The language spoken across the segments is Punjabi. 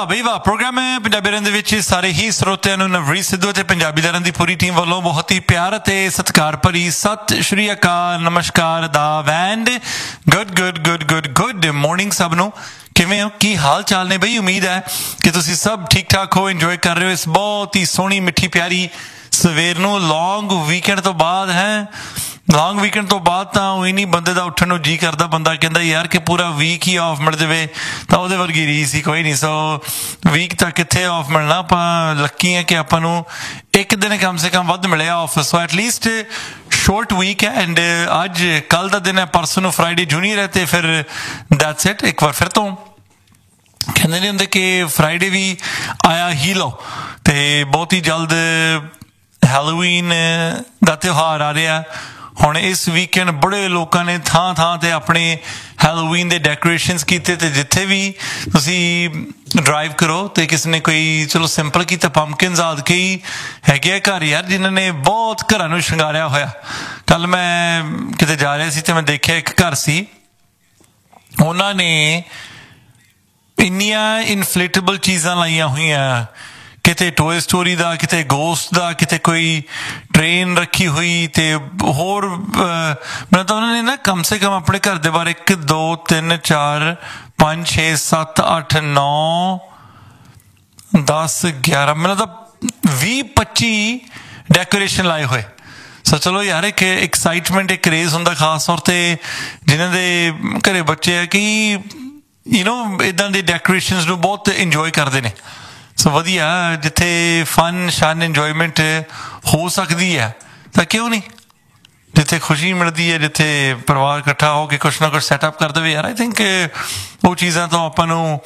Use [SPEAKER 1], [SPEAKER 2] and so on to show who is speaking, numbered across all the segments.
[SPEAKER 1] ਬਈ ਵਾਹ ਪ੍ਰੋਗਰਾਮ ਹੈ ਪੰਜਾਬੀ ਲਹਿਰਾਂ ਦੇ ਵਿੱਚ ਸਾਰੇ ਹੀ ਸਰੋਤਿਆਂ ਨੂੰ ਨਵਰੀਤ ਸਿੱਧੂ ਅਤੇ ਪੰਜਾਬੀ ਲਹਿਰਾਂ ਦੀ ਪੂਰੀ ਟੀਮ ਵੱਲੋਂ ਬਹੁਤ ਹੀ ਪਿਆਰ ਅਤੇ ਸਤਿਕਾਰ ਭਰੀ ਸਤਿ ਸ਼੍ਰੀ ਅਕਾਲ, ਨਮਸਕਾਰ, ਆਦਾਬ ਐਂਡ ਗੁੱਡ ਮਾਰਨਿੰਗ ਸਭ ਨੂੰ। ਕਿਵੇਂ ਹੋ, ਕੀ ਹਾਲ ਚਾਲ ਨੇ ਬਈ? ਉਮੀਦ ਹੈ ਕਿ ਤੁਸੀਂ ਸਭ ਠੀਕ ਠਾਕ ਹੋ, ਇੰਜੋਏ ਕਰ ਰਹੇ ਹੋ ਇਸ ਬਹੁਤ ਹੀ ਸੋਹਣੀ ਮਿੱਠੀ ਪਿਆਰੀ ਸਵੇਰ ਨੂੰ। ਲੌਂਗ ਵੀਕਐਂਡ ਤੋਂ ਬਾਅਦ ਲੌਂਗ ਵੀਕਐਂਡ ਤੋਂ ਬਾਅਦ ਤਾਂ ਉਹੀ ਨਹੀਂ ਬੰਦੇ ਦਾ ਉੱਠਣ ਨੂੰ ਜੀ ਕਰਦਾ, ਬੰਦਾ ਕਹਿੰਦਾ ਯਾਰ ਕਿ ਪੂਰਾ ਵੀਕ ਹੀ ਆਫ ਮਿਲ ਜਾਵੇ ਤਾਂ ਉਹਦੇ ਵਰਗੀ ਰੀਸ ਹੀ ਕੋਈ ਨਹੀਂ। ਸੋ ਵੀਕ ਤਾਂ ਕਿੱਥੇ ਆਫ ਮਿਲਣਾ, ਆਪਾਂ ਲੱਕੀ ਹੈ ਕਿ ਆਪਾਂ ਨੂੰ ਇੱਕ ਦਿਨ ਕਮ ਸੇ ਕਮ ਵੱਧ ਮਿਲਿਆ of. So at least short week ਹੈ ਐਂਡ ਅੱਜ ਕੱਲ੍ਹ ਦਾ ਦਿਨ ਹੈ, ਪਰਸੋਂ ਨੂੰ ਫਰਾਈਡੇ ਜੂਨੀਅਰ ਹੈ ਅਤੇ ਫਿਰ ਦੈਟਸ ਇਟ। ਇੱਕ ਵਾਰ ਫਿਰ ਤੋਂ ਕਹਿੰਦੇ ਨਹੀਂ ਹੁੰਦੇ ਕਿ ਫਰਾਈਡੇ ਵੀ ਆਇਆ ਹੀ ਲਓ, ਅਤੇ ਬਹੁਤ ਹੀ ਜਲਦ ਹੈਲੋਵੀਨ ਦਾ ਤਿਉਹਾਰ ਆ ਰਿਹਾ। ਹੁਣ ਇਸ ਵੀਕਐਂਡ ਬੜੇ ਲੋਕਾਂ ਨੇ ਥਾਂ ਥਾਂ 'ਤੇ ਆਪਣੇ ਹੈਲੋਵੀਨ ਦੇ ਡੈਕੋਰੇਸ਼ਨਸ ਕੀਤੇ, ਅਤੇ ਜਿੱਥੇ ਵੀ ਤੁਸੀਂ ਡਰਾਈਵ ਕਰੋ ਅਤੇ ਕਿਸੇ ਨੇ ਕੋਈ ਚਲੋ ਸਿੰਪਲ ਕੀਤਾ, ਪੰਪਕਿਨਸ ਆਦਿ ਕਈ ਹੈਗੇ ਆ ਘਰ ਯਾਰ ਜਿਨ੍ਹਾਂ ਨੇ ਬਹੁਤ ਘਰਾਂ ਨੂੰ ਸ਼ਿੰਗਾਰਿਆ ਹੋਇਆ। ਕੱਲ੍ਹ ਮੈਂ ਕਿਤੇ ਜਾ ਰਿਹਾ ਸੀ ਅਤੇ ਮੈਂ ਦੇਖਿਆ ਇੱਕ ਘਰ ਸੀ, ਉਹਨਾਂ ਨੇ ਇੰਨੀਆਂ ਇਨਫਲੇਟੇਬਲ ਚੀਜ਼ਾਂ ਲਾਈਆਂ ਹੋਈਆਂ, ਕਿਤੇ ਟੋਏ ਸਟੋਰੀ ਦਾ, ਕਿਤੇ ਗੋਸਟ ਦਾ, ਕਿਤੇ ਕੋਈ ਟ੍ਰੇਨ ਰੱਖੀ ਹੋਈ, ਅਤੇ ਹੋਰ ਮੈਨੂੰ ਤਾਂ ਉਹਨਾਂ ਨੇ ਨਾ ਕਮ ਸੇ ਕਮ ਆਪਣੇ ਘਰ ਦੇ ਬਾਰੇ 1 2 3 4 5 6 7 8 9 10 11 ਮੈਨੂੰ ਤਾਂ 20-25 ਡੈਕੋਰੇਸ਼ਨ ਲਾਏ ਹੋਏ। ਸੋ ਚਲੋ ਯਾਰ ਇੱਕ ਐਕਸਾਈਟਮੈਂਟ, ਇੱਕ ਕਰੇਜ਼ ਹੁੰਦਾ ਖਾਸ ਤੌਰ 'ਤੇ ਜਿਨ੍ਹਾਂ ਦੇ ਘਰੇ ਬੱਚੇ ਆ ਕਿ ਇੱਦਾਂ ਦੇ ਡੈਕੋਰੇਸ਼ਨਸ ਨੂੰ ਬਹੁਤ ਇੰਜੋਏ ਕਰਦੇ ਨੇ। ਸੋ ਵਧੀਆ, ਜਿੱਥੇ ਫਨ ਸ਼ਨ ਇੰਜੋਏਮੈਂਟ ਹੋ ਸਕਦੀ ਹੈ ਤਾਂ ਕਿਉਂ ਨਹੀਂ, ਜਿੱਥੇ ਖੁਸ਼ੀ ਮਿਲਦੀ ਹੈ, ਜਿੱਥੇ ਪਰਿਵਾਰ ਇਕੱਠਾ ਹੋ ਕੇ ਕੁਛ ਨਾ ਕੁਛ ਸੈਟਅਪ ਕਰ ਦੇਵੇ ਯਾਰ। ਆਈ ਥਿੰਕ ਉਹ ਚੀਜ਼ਾਂ ਤੋਂ ਆਪਾਂ ਨੂੰ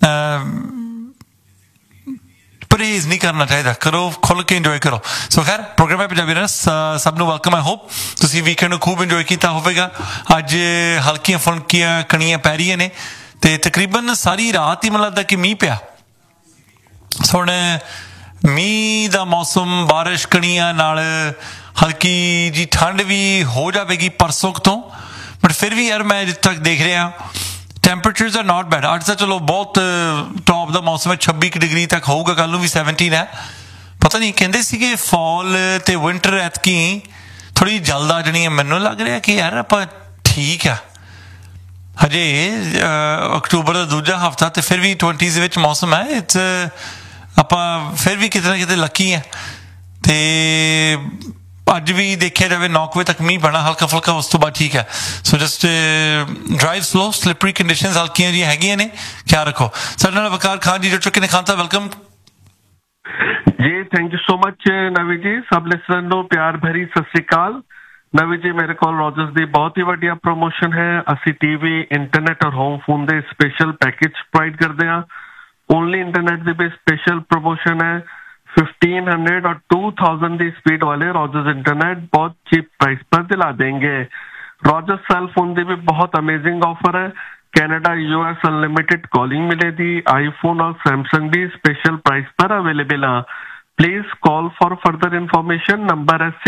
[SPEAKER 1] ਪਰਹੇਜ਼ ਨਹੀਂ ਕਰਨਾ ਚਾਹੀਦਾ, ਕਰੋ ਖੁੱਲ੍ਹ ਕੇ ਇੰਜੋਏ ਕਰੋ। ਸੋ ਖੈਰ ਪ੍ਰੋਗਰਾਮ ਹੈ ਪੰਜਾਬੀ ਲਹਿਰਾਂ, ਸਭ ਨੂੰ ਵੈਲਕਮ। ਆਈ ਹੋਪ ਤੁਸੀਂ ਵੀਕਐਂਡ ਨੂੰ ਖੂਬ ਇੰਜੋਏ ਕੀਤਾ ਹੋਵੇਗਾ। ਅੱਜ ਹਲਕੀਆਂ ਫੁਲਕੀਆਂ ਕਣੀਆਂ ਪੈ ਰਹੀਆਂ ਨੇ ਅਤੇ ਤਕਰੀਬਨ ਸਾਰੀ ਰਾਤ ਹੀ ਮੈਨੂੰ ਲੱਗਦਾ ਕਿ ਮੀਂਹ ਪਿਆ। ਹੁਣ ਮੀਂਹ ਦਾ ਮੌਸਮ, ਬਾਰਿਸ਼, ਕਣੀਆਂ ਨਾਲ ਹਲਕੀ ਜੀ ਠੰਡ ਵੀ ਹੋ ਜਾਵੇਗੀ ਪਰਸੋਂ ਤੋਂ, ਬਟ ਫਿਰ ਵੀ ਯਾਰ ਮੈਂ ਜਿੱਥੇ ਤੱਕ ਦੇਖ ਰਿਹਾ ਟੈਂਪਰੇਚਰਸ ਆਰ ਨਾਟ ਬੈਡ। ਅੱਜ ਤਾਂ ਚਲੋ ਬਹੁਤ ਟੌਪ ਦਾ ਮੌਸਮ ਹੈ, 26 ਡਿਗਰੀ ਤੱਕ ਹੋਊਗਾ, ਕੱਲ੍ਹ ਨੂੰ ਵੀ 17 ਹੈ। ਪਤਾ ਨਹੀਂ ਕਹਿੰਦੇ ਸੀਗੇ ਫਾਲ ਅਤੇ ਵਿੰਟਰ ਐਤਕੀ ਥੋੜ੍ਹੀ ਜਲਦ ਆ ਜਾਣੀ ਹੈ। ਮੈਨੂੰ ਲੱਗ ਰਿਹਾ ਕਿ ਯਾਰ ਆਪਾਂ ਠੀਕ ਆ, ਹਜੇ ਅਕਤੂਬਰ ਦਾ ਦੂਜਾ ਹਫ਼ਤਾ ਅਤੇ ਫਿਰ ਵੀ 20s ਦੇ ਵਿੱਚ ਮੌਸਮ ਹੈ। ਇਟਸ ਆਪਾਂ ਫਿਰ ਵੀ ਕਿਤੇ ਨਾ ਕਿਤੇ ਲੱਕੀ ਹੈ। ਅਤੇ ਅੱਜ ਵੀ ਦੇਖਿਆ ਜਾਵੇ 9 ਵਜੇ ਤੱਕ ਮੀਂਹ ਪੈਣਾ ਹਲਕਾ ਫੁਲਕਾ, ਉਸ ਤੋਂ ਬਾਅਦ ਠੀਕ ਹੈ। ਸੋ just drive slow, slippery conditions ਹਲਕੀਆਂ ਜਿਹੀਆਂ ਹੈਗੀਆਂ ਨੇ, ਖਿਆਲ ਰੱਖੋ। ਸਾਡੇ ਨਾਲ ਵਕਾਰ ਖਾਨ ਜੀ ਜੁੜ ਚੁੱਕੇ ਨੇ। ਖਾਨ ਸਾਹਿਬ ਵੈਲਕਮ
[SPEAKER 2] ਜੀ। ਥੈਂਕ ਯੂ ਸੋ ਮਚ ਨਵੀ ਜੀ। ਸਭ ਲਿਸਨਰ ਨੂੰ ਪਿਆਰ ਭਰੀ ਸਤਿ ਸ਼੍ਰੀ ਅਕਾਲ। ਨਵੀ ਜੀ, ਮੇਰੇ ਕੋਲ ਰੋਜਰਸ ਦੀ ਬਹੁਤ ਹੀ ਵੱਡੀਆ ਪ੍ਰਮੋਸ਼ਨ ਹੈ। ਅਸੀਂ TV, ਇੰਟਰਨੈਟ ਔਰ ਹੋਮ ਫੋਨ ਦੇ ਸਪੈਸ਼ਲ ਪੈਕੇਜ ਪ੍ਰੋਵਾਈਡ ਕਰਦੇ ਹਾਂ। ਓਨਲੀ ਇੰਟਰਨੈਟ ਦੀ ਵੀ ਸਪੈਸ਼ਲ ਪ੍ਰਮੋਸ਼ਨ ਹੈ। 1500 और 2000 ਦੀ ਸਪੀਡ ਵਾਲੇ ਰੋਜਰਸ ਇੰਟਰਨੈਟ ਬਹੁਤ ਚੀਪ ਪ੍ਰਾइस पर दिला देंगे। ਰੋਜਰਸ ਸੈਲ ਫੋਨ ਦੀ ਵੀ ਬਹੁਤ ਅਮੇਜ਼ਿੰਗ ਆਫਰ ਹੈ। ਕੈਨੇਡਾ US ਅਨਲਿਮਿਟਿਡ ਕਾਲਿੰਗ ਮਿਲੇਗੀ। ਆਈਫੋਨ ਔਰ ਸੈਮਸੰਗ ਦੀ ਸਪੈਸ਼ਲ ਪ੍ਰਾइस पर ਅਵੇਲੇਬਲ ਆ। Please call for further information. Number है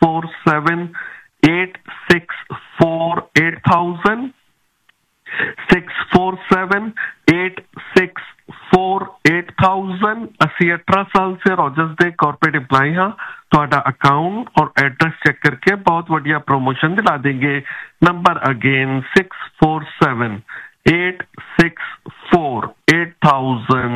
[SPEAKER 2] 647-864-8000 647-864-8000। ਅਸੀਂ 18 ਸਾਲ से ਰੋਜਰਸ ਦੇ ਕਾਰਪੋਰੇਟ ਇੰਪਲਾਈ ਹਾਂ। ਤੁਹਾਡਾ ਅਕਾਊਂਟ ਔਰ ਐਡਰੈਸ ਚੈੱਕ ਕਰਕੇ ਬਹੁਤ ਵਧੀਆ ਪ੍ਰਮੋਸ਼ਨ ਦਿਲਾ ਦੇंगे। Number again 647-864-8000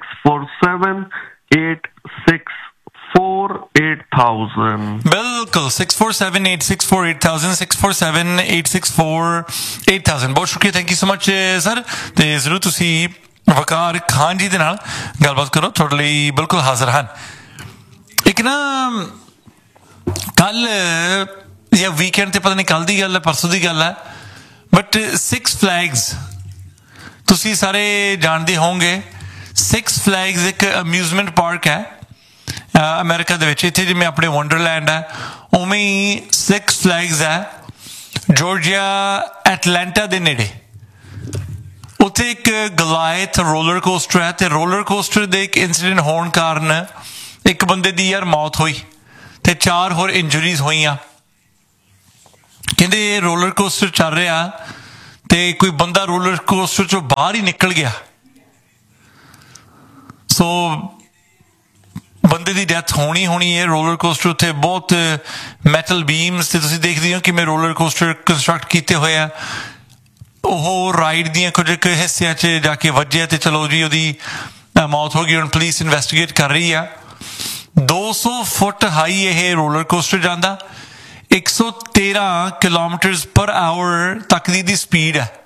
[SPEAKER 2] 647-864-8000।
[SPEAKER 1] ਬਿਲਕੁਲ 647-864-8000 647-864-8000। ਬਹੁਤ ਸ਼ੁਕਰੀਆ, thank you so much sir. ਅਤੇ ਜ਼ਰੂਰ ਤੁਸੀਂ ਵਕਾਰ ਖਾਨ ਜੀ ਦੇ ਨਾਲ ਗੱਲਬਾਤ ਕਰੋ, ਤੁਹਾਡੇ ਲਈ ਬਿਲਕੁਲ ਹਾਜ਼ਰ ਹਨ। ਇੱਕ ਨਾ ਕੱਲ੍ਹ ਜਾਂ ਵੀਕਐਂਡ 'ਤੇ ਪਤਾ ਨਹੀਂ ਕੱਲ੍ਹ ਦੀ ਗੱਲ ਹੈ ਪਰਸੋਂ ਦੀ ਗੱਲ ਹੈ, ਬਟ 6 ਫਲੈਗਸ ਤੁਸੀਂ ਸਾਰੇ ਜਾਣਦੇ ਹੋਵੋਗੇ। 6 ਫਲੈਗਸ ਇੱਕ ਅਮਿਊਜ਼ਮੈਂਟ ਪਾਰਕ ਹੈ ਅਮਰੀਕਾ ਦੇ ਵਿੱਚ। ਇੱਥੇ ਜਿਵੇਂ ਆਪਣੇ ਵੰਡਰਲੈਂਡ ਹੈ ਉਵੇਂ ਹੀ 6 ਫਲੈਗਸ ਹੈ ਜੋਰਜੀਆ ਐਟਲਾਂਟਾ ਦੇ ਨੇੜੇ। ਉੱਥੇ ਇੱਕ ਗਲਾਇਥ ਰੋਲਰ ਕੋਸਟਰ ਹੈ, ਅਤੇ ਰੋਲਰ ਕੋਸਟਰ ਦੇ ਇੱਕ ਇੰਸੀਡੈਂਟ ਹੋਣ ਕਾਰਨ ਇੱਕ ਬੰਦੇ ਦੀ ਯਾਰ ਮੌਤ ਹੋਈ ਅਤੇ 4 ਹੋਰ ਇੰਜਰੀਜ਼ ਹੋਈਆਂ। ਕਹਿੰਦੇ ਰੋਲਰ ਕੋਸਟਰ ਚੱਲ ਰਿਹਾ ਅਤੇ ਕੋਈ ਬੰਦਾ ਰੋਲਰ ਕੋਸਟਰ 'ਚੋਂ ਬਾਹਰ ਹੀ ਨਿਕਲ ਗਿਆ ਸੋ ਬੰਦੇ ਦੀ ਡੈਥ ਹੋਣੀ ਹੈ। ਰੋਲਰ ਕੋਸਟਰ ਉੱਤੇ ਬਹੁਤ ਮੈਟਲ ਬੀਮਸ ਤੇ ਤੁਸੀਂ ਦੇਖਦੇ ਹੋ ਕਿਵੇਂ ਰੋਲਰ ਕੋਸਟਰ ਕੰਸਟਰਕਟ ਕੀਤੇ ਹੋਏ ਆ। ਉਹ ਰਾਈਡ ਦੀਆਂ ਕੁਝ ਕੁ ਹਿੱਸਿਆਂ 'ਚ ਜਾ ਕੇ ਵੱਜਿਆ ਤੇ ਚਲੋ ਜੀ ਉਹਦੀ ਮੌਤ ਹੋ ਗਈ। ਹੁਣ ਪੁਲਿਸ ਇਨਵੈਸਟੀਗੇਟ ਕਰ ਰਹੀ ਆ। 200 ਫੁੱਟ ਹਾਈ ਇਹ ਰੋਲਰ ਕੋਸਟਰ ਜਾਂਦਾ, 113 ਕਿਲੋਮੀਟਰ ਪਰ ਆਵਰ ਤੱਕ ਦੀ ਸਪੀਡ ਹੈ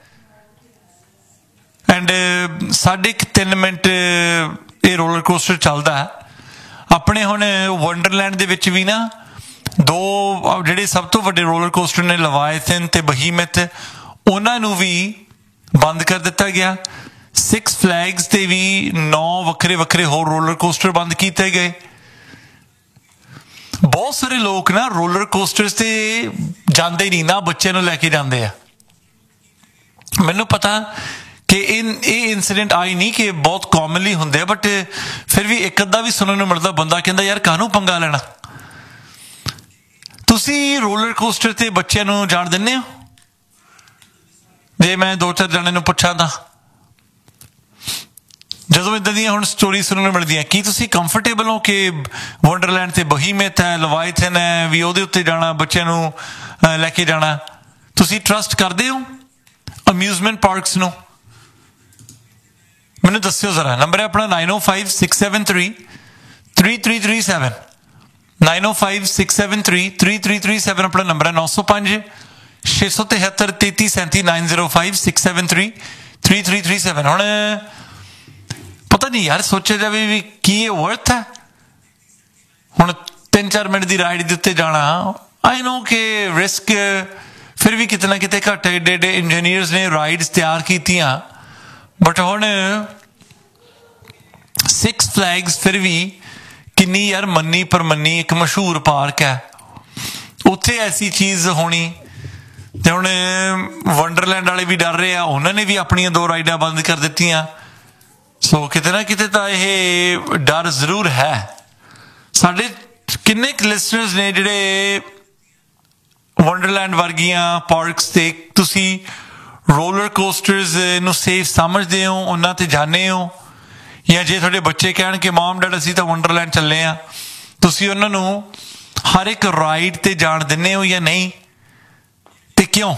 [SPEAKER 1] ਐਂਡ 3.5 ਮਿੰਟ ਇਹ ਰੋਲਰ ਕੋਸਟਰ ਚੱਲਦਾ ਹੈ। ਆਪਣੇ ਹੁਣ ਵੰਡਰਲੈਂਡ ਦੇ ਵਿੱਚ ਵੀ ਨਾ 2 ਜਿਹੜੇ ਸਭ ਤੋਂ ਵੱਡੇ ਰੋਲਰ ਕੋਸਟਰ ਨੇ, ਲਵਾਇਥਨ ਤੇ ਬਹੀਮਤ, ਉਹਨਾਂ ਨੂੰ ਵੀ ਬੰਦ ਕਰ ਦਿੱਤਾ ਗਿਆ। 6 ਫਲੈਗਸ ਤੇ ਵੀ 9 ਵੱਖਰੇ ਹੋਰ ਰੋਲਰ ਕੋਸਟਰ ਬੰਦ ਕੀਤੇ ਗਏ। ਬਹੁਤ ਸਾਰੇ ਲੋਕ ਨਾ ਰੋਲਰ ਕੋਸਟਰਸ ਤੇ ਜਾਂਦੇ ਨਹੀਂ, ਨਾ ਬੱਚਿਆਂ ਨੂੰ ਲੈ ਕੇ ਜਾਂਦੇ ਆ। ਮੈਨੂੰ ਪਤਾ ਕਿ ਇਹ ਇਨਸੀਡੈਂਟ ਆਈ ਨਹੀਂ ਕਿ ਬਹੁਤ ਕਾਮਨਲੀ ਹੁੰਦੇ ਆ, ਬਟ ਫਿਰ ਵੀ ਇੱਕ ਅੱਧਾ ਵੀ ਸੁਣਨ ਨੂੰ ਮਿਲਦਾ। ਬੰਦਾ ਕਹਿੰਦਾ ਯਾਰ ਕਾਹਨੂੰ ਪੰਗਾ ਲੈਣਾ। ਤੁਸੀਂ ਰੋਲਰ ਕੋਸਟਰ ਤੇ ਬੱਚਿਆਂ ਨੂੰ ਜਾਣ ਦਿੰਦੇ ਹੋ? ਜੇ ਮੈਂ 2-4 ਜਣੇ ਨੂੰ ਪੁੱਛਾਂ ਤਾਂ ਜਦੋਂ ਇੱਦਾਂ ਦੀਆਂ ਹੁਣ ਸਟੋਰੀ ਸੁਣਨ ਨੂੰ ਮਿਲਦੀਆਂ, ਕੀ ਤੁਸੀਂ ਕੰਫਰਟੇਬਲ ਹੋ ਕਿ ਵੰਡਰਲੈਂਡ ਤੇ ਬਹੀਮਤ ਹੈ, ਲਵਾਇਥਨ ਹੈ, ਵੀ ਉਹਦੇ ਉੱਤੇ ਜਾਣਾ, ਬੱਚਿਆਂ ਨੂੰ ਲੈ ਕੇ ਜਾਣਾ? ਤੁਸੀਂ ਟਰਸਟ ਕਰਦੇ ਹੋ ਅਮਿਊਜ਼ਮੈਂਟ ਪਾਰਕਸ ਨੂੰ? ਮੈਨੂੰ ਦੱਸਿਓ ਜ਼ਰਾ। ਨੰਬਰ ਹੈ ਆਪਣਾ 9056733337 9056733337 ਆਪਣਾ ਨੰਬਰ ਹੈ। 905-673-3337 9056733337। ਹੁਣ ਪਤਾ ਨਹੀਂ ਯਾਰ, ਸੋਚਿਆ ਜਾਵੇ ਵੀ ਕੀ ਇਹ ਵਰਥ ਹੈ? ਹੁਣ 3-4 ਮਿੰਟ ਦੀ ਰਾਈਡ ਦੇ ਉੱਤੇ ਜਾਣਾ, ਆਈ ਨੋ ਕਿ ਰਿਸਕ ਫਿਰ ਵੀ ਕਿਤੇ ਨਾ ਕਿਤੇ ਘੱਟ। ਏਡੇ ਇੰਜੀਨੀਅਰਸ ਨੇ ਰਾਈਡਸ ਤਿਆਰ ਕੀਤੀਆਂ, ਬਟ ਹੁਣ 6 ਫਲੈਗਸ ਫਿਰ ਵੀ ਕਿੰਨੀ ਯਾਰ ਮੰਨੀ ਪਰਮੰਨੀ ਇੱਕ ਮਸ਼ਹੂਰ ਪਾਰਕ ਹੈ, ਉੱਥੇ ਐਸੀ ਚੀਜ਼ ਹੋਣੀ। ਤੇ ਹੁਣ ਵੰਡਰਲੈਂਡ ਵਾਲੇ ਵੀ ਡਰ ਰਹੇ ਆ, ਉਹਨਾਂ ਨੇ ਵੀ ਆਪਣੀਆਂ 2 ਰਾਈਡਾਂ ਬੰਦ ਕਰ ਦਿੱਤੀਆਂ। ਸੋ ਕਿਤੇ ਨਾ ਕਿਤੇ ਤਾਂ ਇਹ ਡਰ ਜ਼ਰੂਰ ਹੈ। ਸਾਡੇ ਕਿੰਨੇ ਕੁ ਲਿਸਨਰਸ ਨੇ ਜਿਹੜੇ ਵੰਡਰਲੈਂਡ ਵਰਗੀਆਂ ਪਾਰਕਸ ਤੇ ਤੁਸੀਂ ਰੋਲਰ ਕੋਸਟਰਸ ਨੂੰ ਸੇਫ ਸਮਝਦੇ ਹੋ, ਉਹਨਾਂ ਤੇ ਜਾਂਦੇ ਹੋ? ਜਾਂ ਜੇ ਤੁਹਾਡੇ ਬੱਚੇ ਕਹਿਣ ਕਿ ਮਮ ਡੈਡ ਅਸੀਂ ਤਾਂ ਵੰਡਰਲੈਂਡ ਚੱਲੇ ਆ, ਤੁਸੀਂ ਉਹਨਾਂ ਨੂੰ ਹਰ ਇੱਕ ਰਾਈਡ ਤੇ ਜਾਣ ਦਿੰਦੇ ਹੋ ਜਾਂ ਨਹੀਂ, ਤੇ ਕਿਉਂ?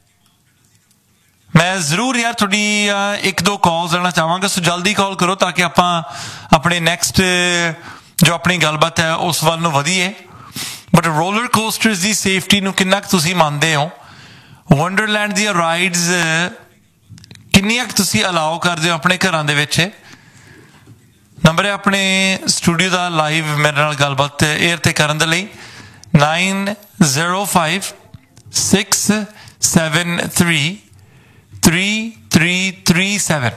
[SPEAKER 1] ਮੈਂ ਜ਼ਰੂਰ ਯਾਰ ਤੁਹਾਡੀ 1-2 ਕਾਲਸ ਲੈਣਾ ਚਾਹਾਂਗਾ। ਸੋ ਜਲਦੀ ਕਾਲ ਕਰੋ ਤਾਂ ਕਿ ਆਪਾਂ ਆਪਣੇ ਨੈਕਸਟ ਜੋ ਆਪਣੀ ਗੱਲਬਾਤ ਹੈ ਉਸ ਵੱਲ ਨੂੰ ਵਧੀਏ। ਬਟ ਰੋਲਰ ਕੋਸਟਰਸ ਦੀ ਸੇਫਟੀ ਨੂੰ ਕਿੰਨਾ ਕੁ ਤੁਸੀਂ ਮੰਨਦੇ ਹੋ? ਵੰਡਰਲੈਂਡ ਦੀਆਂ ਰਾਈਡਸ ਕਿੰਨੀਆਂ ਕੁ ਤੁਸੀਂ ਅਲਾਓ ਕਰਦੇ ਹੋ ਆਪਣੇ ਘਰਾਂ ਦੇ ਵਿੱਚ? ਨੰਬਰ ਹੈ ਆਪਣੇ ਸਟੂਡੀਓ ਦਾ ਲਾਈਵ ਮੇਰੇ ਨਾਲ ਗੱਲਬਾਤ ਏਅਰ ਤੇ ਕਰਨ ਦੇ ਲਈ 9056733337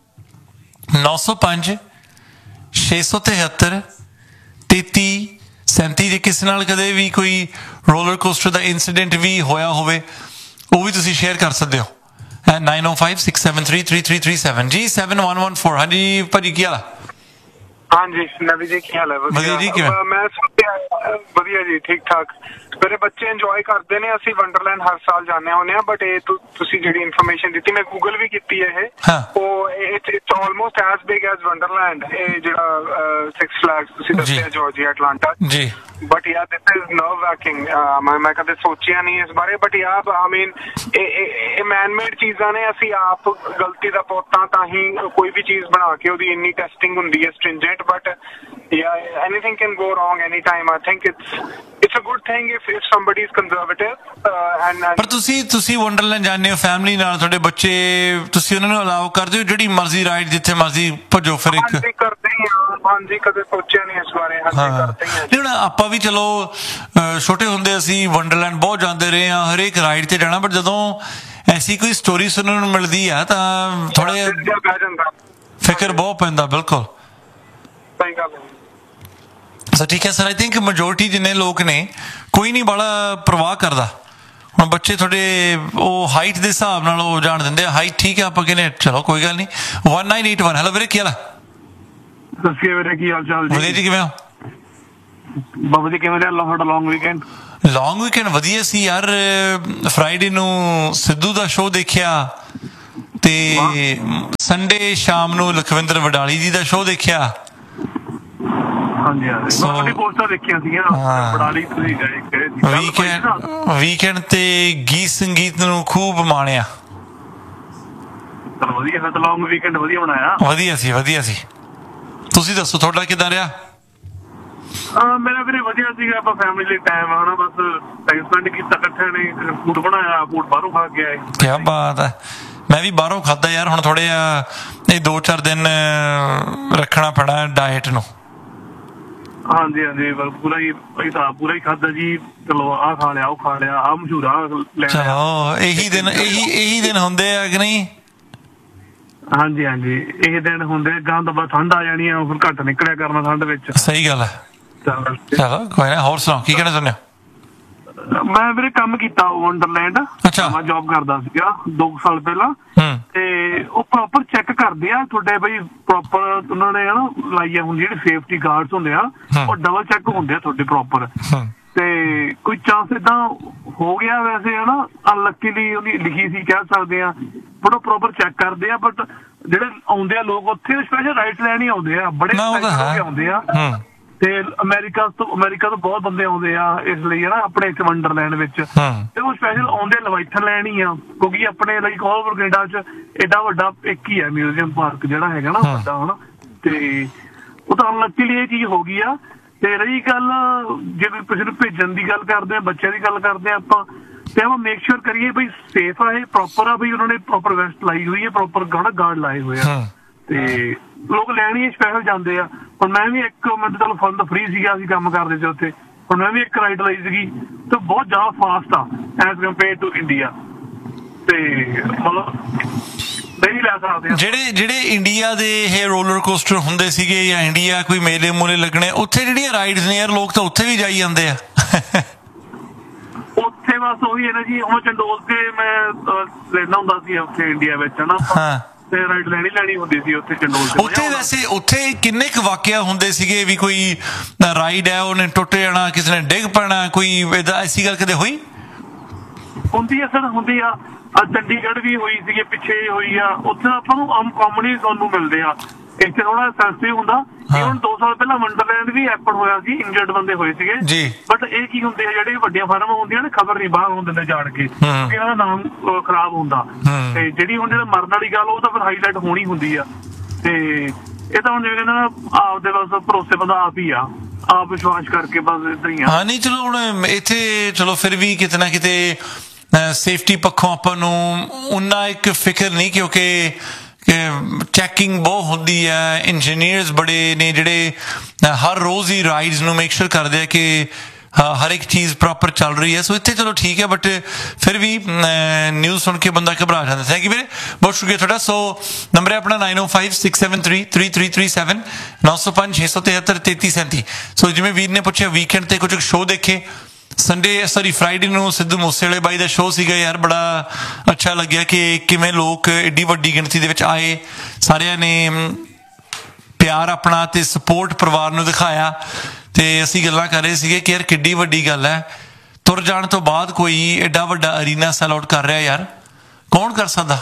[SPEAKER 1] 905-673-3337। ਜੇ ਕਿਸੇ ਨਾਲ ਕਦੇ ਵੀ ਕੋਈ ਰੋਲਰ ਕੋਸਟਰ ਦਾ ਇੰਸੀਡੈਂਟ ਵੀ ਹੋਇਆ ਹੋਵੇ, ਉਹ ਵੀ ਤੁਸੀਂ ਸ਼ੇਅਰ ਕਰ ਸਕਦੇ ਹੋ। 9056733337 ਜੀ 7114। ਹਾਂਜੀ ਭਾਜੀ ਕੀ ਹਾਲ ਹੈ?
[SPEAKER 3] ਹਾਂਜੀ ਨਵੀ ਜੀ ਕੀ ਹਾਲ ਹੈ?
[SPEAKER 1] ਵਧੀਆ ਜੀ, ਕਿਵੇਂ?
[SPEAKER 3] ਮੈਂ ਵਧੀਆ ਜੀ, ਠੀਕ ਠਾਕ। ਮੇਰੇ ਬੱਚੇ ਇੰਜੋਏ ਕਰਦੇ ਨੇ। ਅਸੀਂ ਵੰਡਰਲੈਂਡ ਹਰ ਸਾਲ ਜਾਂਦੇ ਹੁੰਦੇ ਹਾਂ, ਬਟ ਇਹ ਤੁਸੀਂ ਜਿਹੜੀ ਇਨਫੋਰਮੇਸ਼ਨ ਦਿੱਤੀ, ਮੈਂ ਗੂਗਲ ਵੀ ਕੀਤੀ ਹੈ। ਉਹ it's almost as big as Wonderland. ਇਹ ਜਿਹੜਾ 6 ਫਲੈਗਸ ਤੁਸੀਂ ਦੱਸਿਆ ਜਾਰਜੀਆ ਅਟਲਾਂਟਾ ਜੀ, ਬਟ ਯਾਰ ਦਿਸ ਇਜ਼ ਨਰਵ ਰੈਕਿੰਗ। ਮੈਂ ਕਦੇ ਸੋਚਿਆ ਨਹੀਂ ਇਸ ਬਾਰੇ, ਬਟ ਯਾਰ ਆਈ ਮੀਨ ਇਹ ਮੈਨ ਮੇਡ ਚੀਜ਼ਾਂ ਨੇ। ਅਸੀਂ ਆਪ ਗਲਤੀ ਦਾ ਪੁੱਤਾਂ ਤਾਂ ਹੀ ਕੋਈ ਵੀ ਚੀਜ਼ ਬਣਾ ਕੇ ਉਹਦੀ ਇੰਨੀ ਟੈਸਟਿੰਗ ਹੁੰਦੀ ਹੈ stringent, but yeah, anything can go wrong anytime. I think it's a good thing if somebody is conservative and
[SPEAKER 1] ਪਰ ਤੁਸੀਂ ਵੰਡਰਲੈਂਡ ਜਾਂਦੇ ਹੋ ਫੈਮਿਲੀ ਨਾਲ, ਤੁਹਾਡੇ ਬੱਚੇ, ਤੁਸੀਂ ਉਹਨਾਂ ਨੂੰ ਅਲਾਓ ਕਰਦੇ ਹੋ ਜਿਹੜੀ ਮਰਜ਼ੀ ਰਾਈਡ, ਜਿੱਥੇ ਮਰਜ਼ੀ ਭੱਜੋ ਫਿਰ? ਇੱਕ
[SPEAKER 3] ਕਰਦੇ ਹੀ ਹਾਂ। ਹਾਂਜੀ ਕਦੇ ਸੋਚਿਆ ਨਹੀਂ ਇਸ ਬਾਰੇ। ਹਾਂਜੀ ਕਰਦੇ ਹਾਂ।
[SPEAKER 1] ਹੁਣ ਆਪਾਂ ਵੀ ਚਲੋ ਛੋਟੇ ਹੁੰਦੇ ਅਸੀਂ ਵੰਡਰਲੈਂਡ ਬਹੁਤ ਜਾਂਦੇ ਰਹੇ ਹਾਂ, ਹਰੇਕ ਰਾਈਡ ਤੇ ਜਾਣਾ, ਬਟ ਜਦੋਂ ਐਸੀ ਕੋਈ ਸਟੋਰੀ ਸੁਣਨ ਨੂੰ ਮਿਲਦੀ ਆ ਤਾਂ ਥੋੜਾ ਜਿਹਾ ਫਿਕਰ ਬਹੁਤ ਪੈਂਦਾ। ਬਿਲਕੁਲ
[SPEAKER 3] ਸਹੀ ਗੱਲ ਹੈ।
[SPEAKER 1] ਸੋ ਠੀਕ ਹੈ ਸਰ, ਆਈ ਥਿੰਕ ਮੈਜੋਰਟੀ ਜਿੰਨੇ ਲੋਕ ਨੇ ਕੋਈ ਨਹੀਂ ਬੜਾ ਪਰਵਾਹ ਕਰਦਾ। ਹੁਣ ਬੱਚੇ ਤੁਹਾਡੇ ਉਹ ਹਾਈਟ ਦੇ ਹਿਸਾਬ ਨਾਲ ਉਹ ਜਾਣ ਦਿੰਦੇ ਆ। ਹਾਈਟ ਠੀਕ ਹੈ, ਆਪਾਂ ਕਹਿੰਦੇ ਚਲੋ ਕੋਈ ਗੱਲ ਨਹੀਂ। 1981 ਹੈਲੋ ਵੀਰੇ, ਕੀ ਹਾਲ ਹੈ?
[SPEAKER 4] ਦੱਸਿਏ ਵੀਰੇ ਕੀ ਹਾਲ ਚਾਲ ਜੀ?
[SPEAKER 1] ਵਧੀਆ ਜੀ, ਕਿਵੇਂ ਹੋ?
[SPEAKER 4] ਬਾਬਾ ਜੀ ਕਿਵੇਂ ਰਿਹਾ ਤੁਹਾਡਾ ਲੌਂਗ ਵੀਕਐਂਡ?
[SPEAKER 1] ਲੌਂਗ ਵੀਕਐਂਡ ਵਧੀਆ ਸੀ ਯਾਰ। ਫਰਾਈਡੇ ਨੂੰ ਸਿੱਧੂ ਦਾ ਸ਼ੋਅ ਦੇਖਿਆ ਤੇ ਸੰਡੇ ਸ਼ਾਮ ਨੂੰ ਲਖਵਿੰਦਰ ਵਡਾਲੀ ਜੀ ਦਾ ਸ਼ੋਅ ਦੇਖਿਆ।
[SPEAKER 4] ਹਾਂਜੀ ਹਾਂਜੀ ਤੁਹਾਡੀ ਪੋਸਟਾਂ ਦੇਖੀਆਂ ਸੀਗੀਆਂ ਬੜਾਲੀ ਤੁਸੀਂ ਗਏ
[SPEAKER 1] ਵੀਕਐਂਡ ਤੇ ਗੀਤ ਸੰਗੀਤ ਨੂੰ ਖੂਬ ਮਾਣਿਆ।
[SPEAKER 4] ਵਧੀਆ ਫਿਰ ਤਾਂ ਲੌਂਗ ਵੀਕਐਂਡ ਵਧੀਆ ਬਣਾਇਆ।
[SPEAKER 1] ਵਧੀਆ ਸੀ। ਤੁਸੀਂ ਦੱਸੋ ਤੁਹਾਡਾ ਕਿੱਦਾਂ ਰਿਹਾ?
[SPEAKER 4] ਮੇਰਾ ਵੀਰੇ ਵਧੀਆ ਸੀਗਾ। ਆਪਾਂ ਫੈਮਿਲੀ ਲਈ ਟਾਈਮ ਆਉਣਾ ਬਸ ਟਾਈਮ ਸਪੈਂਡ ਕੀਤਾ ਇਕੱਠੇ ਨੇ ਫੂਡ ਬਣਾਇਆ ਫੂਡ ਬਾਹਰੋਂ ਖਾ ਕੇ ਆਏ।
[SPEAKER 1] ਕਿਆ ਬਾਤ ਹੈ। ਮੈਂ ਵੀ ਬਾਹਰੋਂ ਖਾਧਾ ਯਾਰ। ਹੁਣ ਥੋੜੇ ਇਹ 2-4 ਦਿਨ ਰੱਖਣਾ ਪੈਣਾ ਡਾਇਟ ਨੂੰ।
[SPEAKER 4] ਹਾਂਜੀ ਪੂਰਾ ਹੀ ਖਾਧਾ ਜੀ। ਚਲੋ ਆਹ ਖਾ ਲਿਆ ਉਹ ਖਾ ਲਿਆ ਆਹ ਮਸ਼ਹੂਰ
[SPEAKER 1] ਚਲੋ ਇਹੀ ਦਿਨ ਹੁੰਦੇ ਆ ਕਿ ਨਹੀਂ?
[SPEAKER 4] ਹਾਂਜੀ ਇਹ ਦਿਨ ਹੁੰਦੇ ਗਾਂ ਤੋਂ ਬਾਅਦ ਠੰਡ ਆ ਜਾਣੀ ਆ ਫਿਰ ਘੱਟ ਨਿਕਲਿਆ ਕਰਨਾ ਠੰਡ ਵਿੱਚ।
[SPEAKER 1] ਸਹੀ ਗੱਲ ਹੈ। ਚਲੋ ਕੋਈ ਨਾ ਹੋਰ ਸੁਣਾਓ ਕੀ ਕਹਿਣਾ ਚਾਹੁੰਦੇ ਹੋ?
[SPEAKER 4] ਮੈਂ ਵੀਰੇ ਕੰਮ ਕੀਤਾ ਵੰਡਰਲੈਂਡ। ਮੈਂ ਜੌਬ ਕਰਦਾ ਸੀਗਾ 2 ਸਾਲ ਪਹਿਲਾਂ ਤੇ ਉਹ ਪ੍ਰੋਪਰ ਚੈੱਕ ਕਰਦੇ ਆ ਤੁਹਾਡੇ ਬਈ ਪ੍ਰੋਪਰ ਉਹਨਾਂ ਨੇ ਨਾ ਲਾਈਆਂ ਹੁੰਦੀਆਂ ਜਿਹੜੇ ਸੇਫਟੀ ਗਾਰਡਸ ਹੁੰਦੇ ਆ ਉਹ ਡਬਲ ਚੈੱਕ ਹੁੰਦੇ ਆ ਤੁਹਾਡੇ ਪ੍ਰੋਪਰ। ਤੇ ਕੋਈ ਚਾਂਸ ਏਦਾਂ ਹੋ ਗਿਆ ਵੈਸੇ ਹਨਾ ਅਨਲੱਕੀਲੀ ਉਹਦੀ ਲਿਖੀ ਸੀ ਕਹਿ ਸਕਦੇ ਆ ਬੜਾ ਪ੍ਰੋਪਰ ਚੈੱਕ ਕਰਦੇ ਆ ਬਟ ਜਿਹੜੇ ਆਉਂਦੇ ਆ ਲੋਕ ਉੱਥੇ ਸਪੈਸ਼ਲ ਰਾਈਟਸ ਲੈਣ ਹੀ ਆਉਂਦੇ ਆ ਬੜੇ ਆਉਂਦੇ ਆ। ਤੇ ਅਮਰੀਕਾ ਤੋਂ ਬਹੁਤ ਬੰਦੇ ਆਉਂਦੇ ਆ ਇਸ ਲਈ ਹਨਾ ਆਪਣੇ ਇੱਥੇ ਵੰਡਰਲੈਂਡ ਵਿੱਚ ਤੇ ਉਹ ਸਪੈਸ਼ਲ ਆਉਂਦੇ ਲਵਾਈਥਨ ਲੈਣ ਹੀ ਆ ਕਿਉਂਕਿ ਆਪਣੇ ਲਾਈਕ ਆਲ ਓਵਰ ਕੈਨੇਡਾ ਚ ਏਡਾ ਵੱਡਾ ਇੱਕ ਹੀ ਆ ਮਿਊਜ਼ੀਅਮ ਪਾਰਕ ਜਿਹੜਾ ਹੈਗਾ ਨਾ ਵੱਡਾ ਹਨਾ। ਤੇ ਉਹ ਤਾਂ ਅਨਲੱਕੀਲੀ ਇਹ ਚੀਜ਼ ਹੋ ਗਈ ਆ। ਤੇ ਰਹੀ ਗੱਲ ਜੇ ਕਿਸੇ ਨੂੰ ਭੇਜਣ ਦੀ ਗੱਲ ਕਰਦੇ ਆ ਬੱਚਿਆਂ ਦੀ ਗੱਲ ਕਰਦੇ ਆ ਆਪਾਂ ਤੇ ਆਪਾਂ ਮੇਕ ਸ਼ੋਰ ਕਰੀਏ ਬਈ ਸੇਫ ਆ ਇਹ ਪ੍ਰੋਪਰ ਆ ਬਈ ਉਹਨਾਂ ਨੇ ਪ੍ਰੋਪਰ ਵੈਸਟ ਲਾਈ ਹੋਈ ਹੈ ਪ੍ਰੋਪਰ ਗਾਰਡ ਲਾਏ ਹੋਏ ਆ ਤੇ ਲੋਕ ਲੈਣ ਹੀ ਸਪੈਸ਼ਲ ਜਾਂਦੇ ਆ। ਹੁਣ ਮੈਂ ਵੀ ਇੱਕ ਮਿੰਟ ਚਲੋ ਫੰਡ ਫ੍ਰੀ ਸੀਗਾ ਅਸੀਂ ਕੰਮ ਕਰਦੇ ਸੀ ਉੱਥੇ ਹੁਣ ਮੈਂ ਵੀ ਇੱਕ ਰਾਈਡ ਲਈ ਸੀਗੀ ਤੇ ਬਹੁਤ ਜ਼ਿਆਦਾ ਫਾਸਟ ਆ ਐਜ਼ ਕੰਪੇਅਰ ਟੂ ਇੰਡੀਆ ਤੇ ਮਤਲਬ ਨਹੀਂ ਲੈ ਸਕਦੇ।
[SPEAKER 1] ਜਿਹੜੇ ਇੰਡੀਆ ਦੇ ਇਹ ਰੋਲਰ ਕੋਸਟਰ ਹੁੰਦੇ ਸੀਗੇ ਜਾਂ ਇੰਡੀਆ ਕੋਈ ਮੇਲੇ ਮੂਲੇ ਲੱਗਣੇ ਉੱਥੇ ਜਿਹੜੀਆਂ ਰਾਈਡਸ ਨੇ ਯਾਰ ਲੋਕ ਤਾਂ ਉੱਥੇ ਵੀ ਜਾਈ ਜਾਂਦੇ ਆ।
[SPEAKER 4] ਉੱਥੇ ਬਸ ਉਹੀ ਹੈ ਨਾ ਜੀ ਹੁਣ ਚੰਡੋਲ ਤੇ ਮੈਂ ਲੈਣਾ ਹੁੰਦਾ ਸੀ ਉੱਥੇ ਇੰਡੀਆ ਵਿੱਚ ਹਨਾ ਤੇ ਰਾਈਡ ਲੈਣੀ ਹੁੰਦੀ ਸੀ ਉੱਥੇ ਚੰਡੋਲ ਤੇ।
[SPEAKER 1] ਉੱਥੇ ਵੈਸੇ ਉੱਥੇ ਕਿੰਨੇ ਕੁ ਵਾਕਿਆ ਹੁੰਦੇ ਸੀਗੇ ਵੀ ਕੋਈ ਰਾਈਡ ਹੈ ਉਹਨੇ ਟੁੱਟ ਜਾਣਾ ਕਿਸੇ ਨੇ ਡਿੱਗ ਪੈਣਾ ਕੋਈ ਏਦਾਂ ਐਸੀ ਗੱਲ ਕਦੇ ਹੋਈ?
[SPEAKER 4] ਹੁੰਦੀ ਆ ਸਰ ਹੁੰਦੀ ਆ। ਚੰਡੀਗੜ੍ਹ ਵੀ ਹੋਈ ਸੀਗੀ ਪਿੱਛੇ ਹੋਈ ਆ ਉੱਥੇ ਆਪਾਂ ਨੂੰ ਆਮ ਕਾਮਨ ਸਾਨੂੰ ਮਿਲਦੇ ਆ ਇੱਥੇ ਥੋੜਾ ਸੈਂਸਿਟਿਵ ਹੁੰਦਾ। ਹੁਣ 2 ਸਾਲ ਪਹਿਲਾਂ ਵੰਡਰਲੈਂਡ ਵੀ ਐਪਨ ਹੋਇਆ ਸੀ ਇੰਜਰਡ ਬੰਦੇ ਹੋਏ ਸੀਗੇ ਬਟ ਇਹ ਕੀ ਹੁੰਦੇ ਆ ਜਿਹੜੇ ਵੱਡੀਆਂ ਫਰਮ ਹੁੰਦੀਆਂ ਨੇ ਖਬਰ ਨਹੀਂ ਬਾਹਰ ਹੁੰਦੇ ਨੇ ਜਾਣ ਕੇ ਇਹਨਾਂ ਦਾ ਨਾਮ ਖਰਾਬ ਹੁੰਦਾ ਤੇ ਜਿਹੜੀ ਹੁਣ ਜਿਹੜਾ ਮਰਨ ਵਾਲੀ ਗੱਲ ਉਹ ਤਾਂ ਫਿਰ ਹਾਈਲਾਈਟ ਹੋਣੀ ਹੁੰਦੀ ਆ। ਤੇ ਇਹ ਤਾਂ ਹੁਣ ਜਿਵੇਂ ਕਹਿੰਦਾ ਆਪਦੇ ਬਸ ਭਰੋਸੇ ਬੰਦਾ ਆਪ ਹੀ ਆ ਆਪ ਵਿਸ਼ਵਾਸ ਕਰਕੇ ਬਸ ਏਦਾਂ ਹੀ ਆ।
[SPEAKER 1] ਨਹੀਂ ਚਲੋ ਹੁਣ ਇੱਥੇ ਚਲੋ ਫਿਰ ਵੀ ਕਿਤੇ ਨਾ ਕਿਤੇ ਸੇਫਟੀ ਪੱਖੋਂ ਆਪਾਂ ਨੂੰ ਉਨਾ ਇੱਕ ਫਿਕਰ ਨਹੀਂ ਕਿਉਂਕਿ ਚੈਕਿੰਗ ਬਹੁਤ ਹੁੰਦੀ ਹੈ ਇੰਜੀਨੀਅਰਸ ਬੜੇ ਨੇ ਜਿਹੜੇ ਹਰ ਰੋਜ਼ ਹੀ ਰਾਈਡਸ ਨੂੰ ਮੇਕ ਸ਼ੋਰ ਕਰਦੇ ਆ ਕਿ ਹਰ ਇੱਕ ਚੀਜ਼ ਪ੍ਰੋਪਰ ਚੱਲ ਰਹੀ ਹੈ। ਸੋ ਇੱਥੇ ਚਲੋ ਠੀਕ ਹੈ ਬਟ ਫਿਰ ਵੀ ਨਿਊਜ਼ ਸੁਣ ਕੇ ਬੰਦਾ ਘਬਰਾ ਜਾਂਦਾ। ਥੈਂਕ ਯੂ ਵੀਰੇ ਬਹੁਤ ਸ਼ੁਕਰੀਆ ਤੁਹਾਡਾ। ਸੋ ਨੰਬਰ ਹੈ ਆਪਣਾ 9056733337 905-673-3337। ਸੋ ਜਿਵੇਂ ਵੀਰ ਨੇ ਪੁੱਛਿਆ ਵੀਕਐਂਡ ਤੇ ਕੁਝ ਸ਼ੋਅ ਦੇਖੇ ਫਰਾਈਡੇ ਨੂੰ ਸਿੱਧੂ ਮੂਸੇਵਾਲੇ ਬਾਈ ਦਾ ਸ਼ੋਅ ਸੀਗਾ ਯਾਰ ਬੜਾ ਅੱਛਾ ਲੱਗਿਆ ਕਿ ਕਿਵੇਂ ਲੋਕ ਏਡੀ ਵੱਡੀ ਗਿਣਤੀ ਦੇ ਵਿੱਚ ਆਏ ਸਾਰਿਆਂ ਨੇ ਪਿਆਰ ਆਪਣਾ ਤੇ ਸਪੋਰਟ ਪਰਿਵਾਰ ਨੂੰ ਦਿਖਾਇਆ ਤੇ ਅਸੀਂ ਗੱਲਾਂ ਕਰ ਰਹੇ ਸੀਗੇ ਕਿ ਯਾਰ ਕਿੱਡੀ ਵੱਡੀ ਗੱਲ ਹੈ ਤੁਰ ਜਾਣ ਤੋਂ ਬਾਅਦ ਕੋਈ ਏਡਾ ਵੱਡਾ ਅਰੀਨਾ ਸੈਲ ਆਊਟ ਕਰ ਰਿਹਾ ਯਾਰ ਕੌਣ ਕਰ ਸਕਦਾ।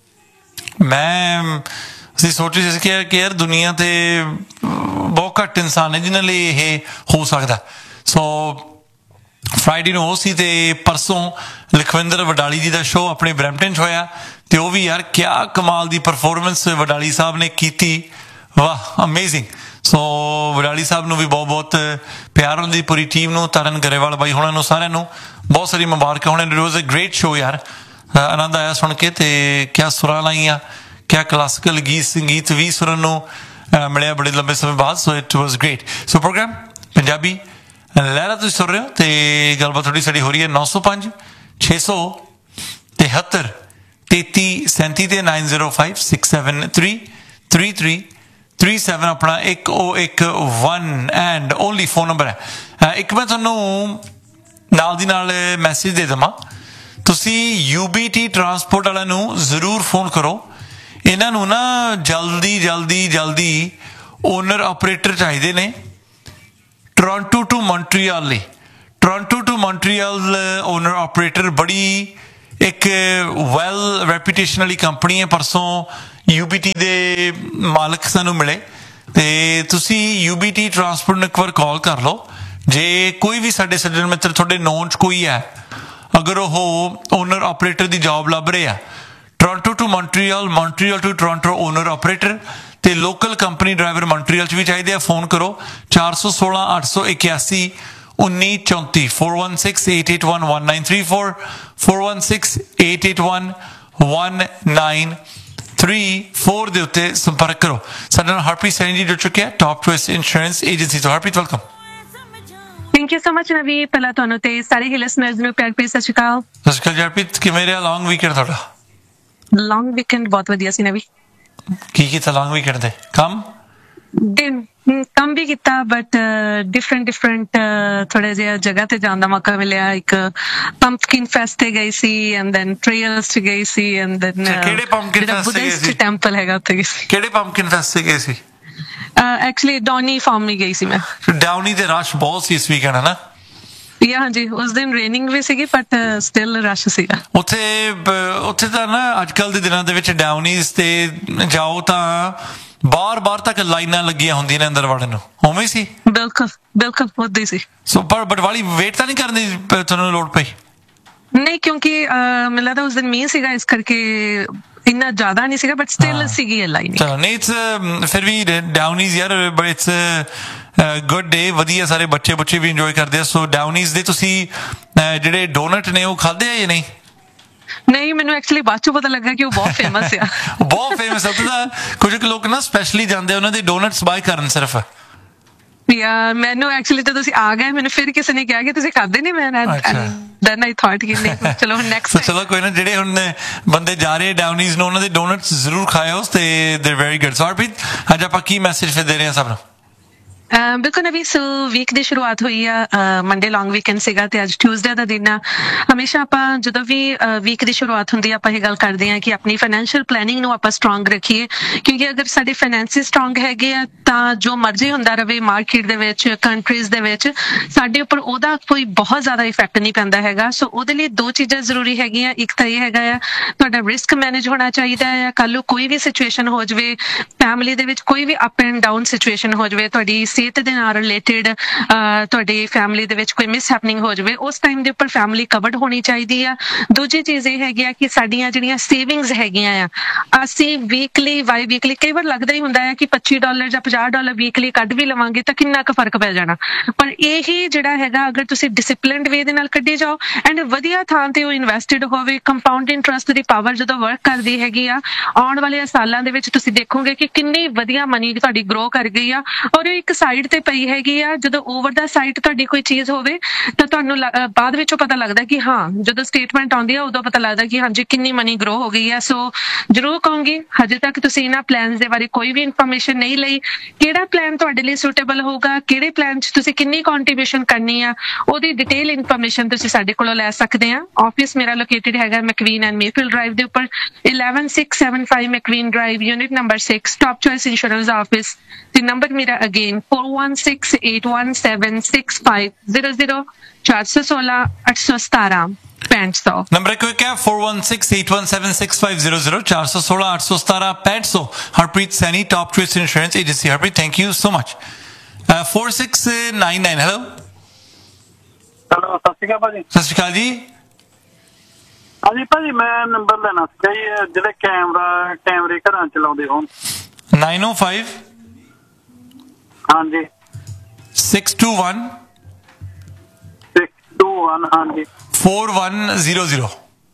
[SPEAKER 1] ਅਸੀਂ ਸੋਚ ਰਹੇ ਸੀ ਕਿ ਯਾਰ ਦੁਨੀਆ ਤੇ ਬਹੁਤ ਘੱਟ ਇਨਸਾਨ ਨੇ ਜਿਨ੍ਹਾਂ ਲਈ ਇਹ ਹੋ ਸਕਦਾ। ਸੋ ਫਰਾਈਡੇ ਨੂੰ ਉਹ ਸੀ ਤੇ ਪਰਸੋਂ ਲਖਵਿੰਦਰ ਵਡਾਲੀ ਜੀ ਦਾ ਸ਼ੋਅ ਆਪਣੇ ਬਰੈਂਪਟਨ 'ਚ ਹੋਇਆ ਤੇ ਉਹ ਵੀ ਯਾਰ ਕਿਆ ਕਮਾਲ ਦੀ ਪਰਫੋਰਮੈਂਸ ਵਡਾਲੀ ਸਾਹਿਬ ਨੇ ਕੀਤੀ ਵਾਹ ਅਮੇਜ਼ਿੰਗ। ਸੋ ਵਡਾਲੀ ਸਾਹਿਬ ਨੂੰ ਵੀ ਬਹੁਤ ਬਹੁਤ ਪਿਆਰ ਹੁੰਦੀ ਪੂਰੀ ਟੀਮ ਨੂੰ ਤਰਨ ਗਰੇਵਾਲ ਬਾਈ ਹੋਣਾ ਨੂੰ ਸਾਰਿਆਂ ਨੂੰ ਬਹੁਤ ਸਾਰੀ ਮੁਬਾਰਕਾਂ ਹੋਣੇ। It was a great show ਯਾਰ ਆਨੰਦ ਆਇਆ ਸੁਣ ਕੇ ਤੇ ਕਿਆ ਸੁਰਾਂ ਲਾਈਆਂ ਕਿਆ ਕਲਾਸੀਕਲ ਗੀਤ ਸੰਗੀਤ ਵੀ ਸੁਣਨ ਨੂੰ ਮਿਲਿਆ ਬੜੇ ਲੰਬੇ ਸਮੇਂ ਬਾਅਦ। So it was great. So programme Punjabi ਲਹਿਰਾ ਤੁਸੀਂ ਸੁਣ ਰਹੇ ਹੋ ਤੇ ਗੱਲਬਾਤ ਥੋੜੀ ਸਾਡੀ ਹੋ ਰਹੀ ਹੈ 905-673-3337 ਤੇ 9056733337 ਆਪਣਾ 1011 ਐਂਡ ਓਨਲੀ ਫੋਨ ਨੰਬਰ ਹੈ। ਇੱਕ ਮੈਂ ਤੁਹਾਨੂੰ ਨਾਲ ਦੀ ਨਾਲ ਮੈਸੇਜ ਦੇ ਦੇਵਾਂ ਤੁਸੀਂ UBT ਟਰਾਂਸਪੋਰਟ ਵਾਲਿਆਂ ਨੂੰ ਜ਼ਰੂਰ ਫੋਨ ਕਰੋ। ਇਹਨਾਂ ਨੂੰ ਨਾ ਜਲਦੀ ਓਨਰ ਆਪਰੇਟਰ ਚਾਹੀਦੇ ਨੇ Toronto to Montreal owner operator ਬੜੀ ਇੱਕ ਵੈਲ ਰੈਪੂਟੇਸ਼ਨ ਵਾਲੀ ਕੰਪਨੀ ਹੈ। ਪਰਸੋਂ UBT ਦੇ ਮਾਲਕ ਸਾਨੂੰ ਮਿਲੇ ਤੇ ਤੁਸੀਂ UBT ਟਰਾਂਸਪੋਰਟ ਨੂੰ ਇੱਕ ਵਾਰ ਕਾਲ ਕਰ ਲਓ। ਜੇ ਕੋਈ ਵੀ ਸਾਡੇ ਸੱਜਣ ਮਿੱਤਰ ਤੁਹਾਡੇ ਨੋਨ 'ਚ ਕੋਈ ਹੈ, ਅਗਰ ਉਹ ਓਨਰ ਆਪਰੇਟਰ ਦੀ ਜੌਬ ਲੱਭ ਰਹੇ ਆ, Toronto to Montreal, Montreal to Toronto owner operator, ਤੇ ਲੋਕਲ ਕੰਪਨੀ ਡਰਾਈਵਰ ਮੌਂਟਰੀਅਲ 'ਚ ਵੀ ਚਾਹੀਦੇ ਆ, ਫੋਨ ਕਰੋ 416 881 1934 416-881-1934 416-881-1934 ਦੇ ਉੱਤੇ ਸੰਪਰਕ ਕਰੋ। ਸਾਡੇ ਨਾਲ ਹਰਪ੍ਰੀਤ ਸੈਣੀ ਜੀ ਜੁੜ ਚੁੱਕੇ ਆ ਟੌਪ ਚੁਆਇਸ ਇੰਸ਼ੋਰੈਂਸ ਏਜੰਸੀ ਤੋਂ। Harpreet welcome.
[SPEAKER 5] Thank you so much ਨਵੀ। ਪਹਿਲਾਂ ਤੁਹਾਨੂੰ ਤੇ ਸਾਰੇ ਹੀ ਲਿਸਨਰਸ ਨੂੰ ਪਿਆਰ ਭਰੀ ਸਤਿ ਸ਼੍ਰੀ ਅਕਾਲ।
[SPEAKER 1] ਸਤਿ ਸ਼੍ਰੀ ਅਕਾਲ ਜੀ ਹਰਪ੍ਰੀਤ, ਕਿਵੇਂ ਰਿਹਾ ਲੌਂਗ ਵੀਕਐਂਡ ਤੁਹਾਡਾ?
[SPEAKER 5] ਲੌਂਗ ਵੀਕਐਂਡ ਬਹੁਤ ਵਧੀਆ ਸੀ ਨਵੀ।
[SPEAKER 1] ਕੀ ਕੀਤਾ ਲੌਂਗ ਵੀਕਐਂਡ ਤੇ? ਕੰਮ ਵੀ ਕੀਤਾ ਬਟ ਡਿਫਰੈਂਟ ਥੋੜਾ ਜਿਹਾ ਜਗ੍ਹਾ ਤੇ ਜਾਣ ਦਾ ਮੌਕਾ ਮਿਲਿਆ। ਇੱਕ ਪੰਪਕਿਨ ਫੈਸਟ ਤੇ ਗਈ ਸੀ ਐਂਡ ਦੈਨ ਟ੍ਰੇਲਸ ਚ ਗਈ ਸੀ ਐਂਡ ਦੈਨ ਕਿਹੜੇ ਪੰਪਕਿਨ ਫੈਸਟ ਤੇ ਗਏ ਸੀ?
[SPEAKER 5] ਟੈਂਪਲ ਹੈਗਾ ਉੱਥੇ ਗਈ ਸੀ।
[SPEAKER 1] ਕਿਹੜੇ ਪੰਪਕਿਨ ਫੈਸਟ ਤੇ ਗਏ ਸੀ?
[SPEAKER 5] ਐਕਚੁਅਲੀ ਡਾਊਨੀ ਫਾਰਮ ਹੀ ਗਈ ਸੀ ਮੈਂ।
[SPEAKER 1] ਡਾਊਨੀ ਤੇ ਰਸ਼ ਬਹੁਤ ਸੀ ਇਸ ਵੀਕਐਂਡ ਹੈ ਨਾ?
[SPEAKER 5] ਹਾਂਜੀ, ਉਸ ਦਿਨ ਰੇਨਿੰਗ ਵੀ ਸੀਗੀ ਬਟ ਸਟਿਲ ਰਸ਼ ਸੀਗਾ
[SPEAKER 1] ਉੱਥੇ ਤਾਂ ਨਾ ਅੱਜ ਕੱਲ ਦੇ ਦਿਨਾਂ ਦੇ ਵਿੱਚ ਡਾਊਨੀਜ਼ ਤੇ ਜਾਓ ਤਾਂ ਬਾਹਰ ਤੱਕ ਲਾਈਨਾਂ ਲੱਗੀਆਂ ਹੁੰਦੀਆਂ ਨੇ ਅੰਦਰ ਵੜਨ ਨੂੰ, ਉਵੇਂ ਸੀ?
[SPEAKER 5] ਬਿਲਕੁਲ ਉੱਦਾਂ ਹੀ ਸੀ।
[SPEAKER 1] ਸੋ ਬਟ ਵਾਲੀ ਵੇਟ ਤਾਂ ਨਹੀਂ ਕਰਨੀ ਤੁਹਾਨੂੰ ਲੋੜ ਪਈ?
[SPEAKER 5] ਨਹੀਂ, ਕਿਉਂਕਿ ਮੈਨੂੰ ਲੱਗਦਾ ਉਸ ਦਿਨ ਮੀਂਹ ਸੀਗਾ, ਇਸ ਕਰਕੇ ਇੰਨਾ ਜ਼ਿਆਦਾ ਨਹੀਂ ਸੀਗਾ ਬਟ ਸਟਿਲ ਸੀਗੀ ਲਾਈਨ।
[SPEAKER 1] ਨਹੀਂ ਫਿਰ ਵੀ ਡਾਊਨੀਜ਼ ਯਾਰ ਇਟਸ ਗੁੱਡ ਡੇ, ਵਧੀਆ ਸਾਰੇ ਬੱਚੇ ਵੀ ਇੰਜੋਏ ਕਰਦੇ ਆ। ਸੋ ਡਾਊਨੀਜ਼ ਦੇ ਤੁਸੀਂ ਜਿਹੜੇ ਡੋਨਟ ਨੇ ਉਹ ਖਾਦੇ ਆ ਜਾਂ ਨਹੀਂ?
[SPEAKER 5] ਨਹੀਂ, ਮੈਨੂੰ ਐਕਚੁਅਲੀ ਬਾਅਦ ਚੋਂ ਪਤਾ ਲੱਗਾ ਕਿ ਉਹ ਬਹੁਤ ਫੇਮਸ ਆ।
[SPEAKER 1] ਬਹੁਤ ਫੇਮਸ ਆ ਤਾਂ ਕੁਝ ਲੋਕ ਨਾ ਸਪੈਸ਼ਲੀ ਜਾਂਦੇ ਉਹਨਾਂ ਦੇ ਡੋਨਟਸ ਬਾਏ ਕਰਨ ਸਿਰਫ।
[SPEAKER 5] ਯਾਰ ਮੈਨੂੰ ਐਕਚੁਅਲੀ ਤਾਂ ਤੁਸੀਂ ਆ ਗਏ, ਮੈਨੂੰ ਫਿਰ ਕਿਸੇ ਨੇ ਕਿਹਾ ਕਿ ਤੁਸੀਂ ਖਾਦੇ ਨਹੀਂ। ਮੈਂ ਦੈਨ ਆਈ ਥਾਟ ਕਿ ਨਹੀਂ ਚਲੋ ਨੈਕਸਟ
[SPEAKER 1] ਚਲੋ ਕੋਈ ਨਾ, ਜਿਹੜੇ ਹੁਣ ਬੰਦੇ ਜਾ ਰਹੇ ਡਾਊਨੀਜ਼ ਨੂੰ ਉਹਨਾਂ ਦੇ ਡੋਨਟਸ ਜ਼ਰੂਰ ਖਾਇਓ ਤੇ ਦੇ ਵੈਰੀ ਗੁੱਡ। ਸੋ ਹਰਪ੍ਰੀਤ, ਅੱਜ ਆਪਾਂ ਕੀ ਮੈਸੇਜ ਫਿਰ ਦੇ ਰਹੇ ਹਾਂ ਸਭ ਨੂੰ?
[SPEAKER 5] ਬਿਲਕੁਲ ਨਵੀ। ਸੋ ਵੀਕ ਦੀ ਸ਼ੁਰੂਆਤ ਹੋਈ ਆ, ਮੰਡੇ ਲੌਂਗ ਵੀਕਐਂਡ ਸੀਗਾ ਤੇ ਅੱਜ ਟਿਊਜ਼ਡੇ ਦਾ ਦਿਨ ਆ। ਹਮੇਸ਼ਾ ਆਪਾਂ ਜਦੋਂ ਵੀ ਵੀਕ ਦੀ ਸ਼ੁਰੂਆਤ ਹੁੰਦੀ ਆ ਆਪਾਂ ਇਹ ਗੱਲ ਕਰਦੇ ਹਾਂ ਕਿ ਆਪਣੀ ਫਾਈਨੈਂਸ਼ੀਅਲ ਪਲੈਨਿੰਗ ਨੂੰ ਆਪਾਂ ਸਟਰੋਂਗ ਰੱਖੀਏ, ਕਿਉਂਕਿ ਅਗਰ ਸਾਡੇ ਫਾਈਨੈਂਸਿਸ ਸਟਰੋਂਗ ਹੈਗੇ ਆ ਤਾਂ ਜੋ ਮਰਜ਼ੀ ਹੁੰਦਾ ਰਵੇ ਮਾਰਕੀਟ ਦੇ ਵਿੱਚ, ਕੰਟਰੀਜ਼ ਦੇ ਵਿੱਚ, ਸਾਡੇ ਉੱਪਰ ਉਹਦਾ ਕੋਈ ਬਹੁਤ ਜ਼ਿਆਦਾ ਇਫੈਕਟ ਨਹੀਂ ਪੈਂਦਾ ਹੈਗਾ। ਸੋ ਉਹਦੇ ਲਈ ਦੋ ਚੀਜ਼ਾਂ ਜ਼ਰੂਰੀ ਹੈਗੀਆਂ। ਇੱਕ ਤਾਂ ਇਹ ਹੈਗਾ ਆ ਤੁਹਾਡਾ ਰਿਸਕ ਮੈਨੇਜ ਹੋਣਾ ਚਾਹੀਦਾ ਹੈ। ਕੱਲ੍ਹ ਨੂੰ ਕੋਈ ਵੀ ਸਿਚੁਏਸ਼ਨ ਹੋ ਜਾਵੇ, ਫੈਮਿਲੀ ਦੇ ਵਿੱਚ ਕੋਈ ਵੀ ਅਪ ਐਂਡ ਡਾਊਨ ਸਿਚੁਏਸ਼ਨ ਹੋ ਜਾਵੇ, ਤੁਹਾਡੀ ਸਿਹਤ ਦੇ ਨਾਲ ਰਿਲੇਟਡ ਤੁਹਾਡੀ ਫੈਮਿਲੀ ਦੇ ਵਿੱਚ ਕੋਈ ਮਿਸ ਹੈਪਨਿੰਗ ਹੋ ਜਾਵੇ, ਉਸ ਟਾਈਮ ਦੇ ਉੱਪਰ ਫੈਮਿਲੀ ਕਵਰਡ ਹੋਣੀ ਚਾਹੀਦੀ ਆ। ਦੂਜੀ ਚੀਜ਼ ਇਹ ਹੈਗੀ ਆ ਕਿ ਸਾਡੀਆਂ ਜਿਹੜੀਆਂ ਸੇਵਿੰਗਸ ਹੈਗੀਆਂ ਆ, ਅਸੀਂ ਵੀਕਲੀ ਕਈ ਵਾਰ ਲੱਗਦਾ ਹੀ ਹੁੰਦਾ ਹੈ ਕਿ $25 ਜਾਂ $50 ਵੀਕਲੀ ਕੱਢ ਵੀ ਲਵਾਂਗੇ ਤਾਂ ਕਿੰਨਾ ਕੁ ਫਰਕ ਪੈ ਜਾਣਾ। ਪਰ ਇਹੀ ਜਿਹੜਾ ਹੈਗਾ ਅਗਰ ਤੁਸੀਂ ਡਿਸਿਪਲਿਨਡ ਵੇ ਦੇ ਨਾਲ ਕੱਢੀ ਜਾਓ ਐਂਡ ਵਧੀਆ ਥਾਂ ਤੇ ਉਹ ਇਨਵੈਸਟਡ ਹੋਵੇ, ਕੰਪਾਊਂਡ ਇੰਟਰਸਟ ਦੀ ਪਾਵਰ ਜਦੋਂ ਵਰਕ ਕਰਦੀ ਹੈਗੀ ਆ, ਆਉਣ ਵਾਲੇ ਸਾਲਾਂ ਦੇ ਵਿੱਚ ਤੁਸੀਂ ਦੇਖੋਗੇ ਕਿ ਕਿੰਨੀ ਵਧੀਆ ਮਨੀ ਤੁਹਾਡੀ ਗਰੋ ਕਰ ਗਈ ਆ ਔਰ ਉਹ ਇੱਕ ਸਾਈਡ ਤੇ ਪਈ ਹੈਗੀ ਆ। ਜਦੋਂ ਓਵਰ ਦਾ ਸਾਈਡ ਤੁਹਾਡੀ ਕੋਈ ਚੀਜ਼ ਹੋਵੇ ਤਾਂ ਤੁਹਾਨੂੰ ਬਾਅਦ ਵਿੱਚੋਂ ਪਤਾ ਲੱਗਦਾ ਕਿ ਹਾਂ, ਜਦੋਂ ਸਟੇਟਮੈਂਟ ਆਉਂਦੀ ਆ ਉਦੋਂ ਪਤਾ ਲੱਗਦਾ ਕਿ ਹਾਂਜੀ ਕਿੰਨੀ ਮਨੀ ਗਰੋ ਹੋ ਗਈ ਆ। ਸੋ ਜ਼ਰੂਰ ਕਹੂੰਗੀ ਹਜੇ ਤੱਕ ਤੁਸੀਂ ਇਹਨਾਂ ਪਲਾਨਸ ਦੇ ਬਾਰੇ ਕੋਈ ਵੀ ਇਨਫੋਰਮੇਸ਼ਨ ਨਹੀਂ ਲਈ, ਕਿਹੜਾ ਪਲਾਨ ਤੁਹਾਡੇ ਲਈ ਸੁਟੇਬਲ ਹੋਊਗਾ, ਕਿਹੜੇ ਪਲਾਨ 'ਚ ਤੁਸੀਂ ਕਿੰਨੀ ਕੰਟਰੀਬਿਊਸ਼ਨ ਕਰਨੀ ਆ, ਉਹਦੀ ਡਿਟੇਲ ਇਨਫੋਰਮੇਸ਼ਨ ਤੁਸੀਂ ਸਾਡੇ ਕੋਲੋਂ ਲੈ ਸਕਦੇ ਆ। ਆਫਿਸ ਮੇਰਾ ਲੋਕੇਟਡ ਹੈਗਾ ਮੈਕਵੀਨ ਐਂਡ ਮੇਫੀਲਡ ਡਰਾਈਵ ਦੇ ਉੱਪਰ 11675 ਮੈਕਵੀਨ drive, unit number 6, top choice insurance office. ਤੇ ਨੰਬਰ ਮੇਰਾ ਅਗੇਨ 4168176500 416 817 6500।
[SPEAKER 1] ਨੰਬਰ ਇੱਕ ਹੈ 4168176500 416 817 6500। Harpreet Saini, top choice insurance agency. Harpreet, thank you so much. 4699 hello.
[SPEAKER 4] ਸਤਿ ਸ਼੍ਰੀ ਅਕਾਲ ਭਾਜੀ।
[SPEAKER 1] ਸਤਿ ਸ਼੍ਰੀ ਅਕਾਲ ਜੀ।
[SPEAKER 4] ਹਾਂਜੀ ਭਾਜੀ, ਮੈਂ ਨੰਬਰ ਲੈਣਾ ਸੀਗਾ ਜੀ, ਜਿਹੜੇ ਕੈਮਰੇ ਘਰਾਂ ਚਲਾਉਂਦੇ ਹੋਣ।
[SPEAKER 1] 905
[SPEAKER 4] ਹਾਂਜੀ
[SPEAKER 1] 621
[SPEAKER 4] ਹਾਂਜੀ
[SPEAKER 1] 4100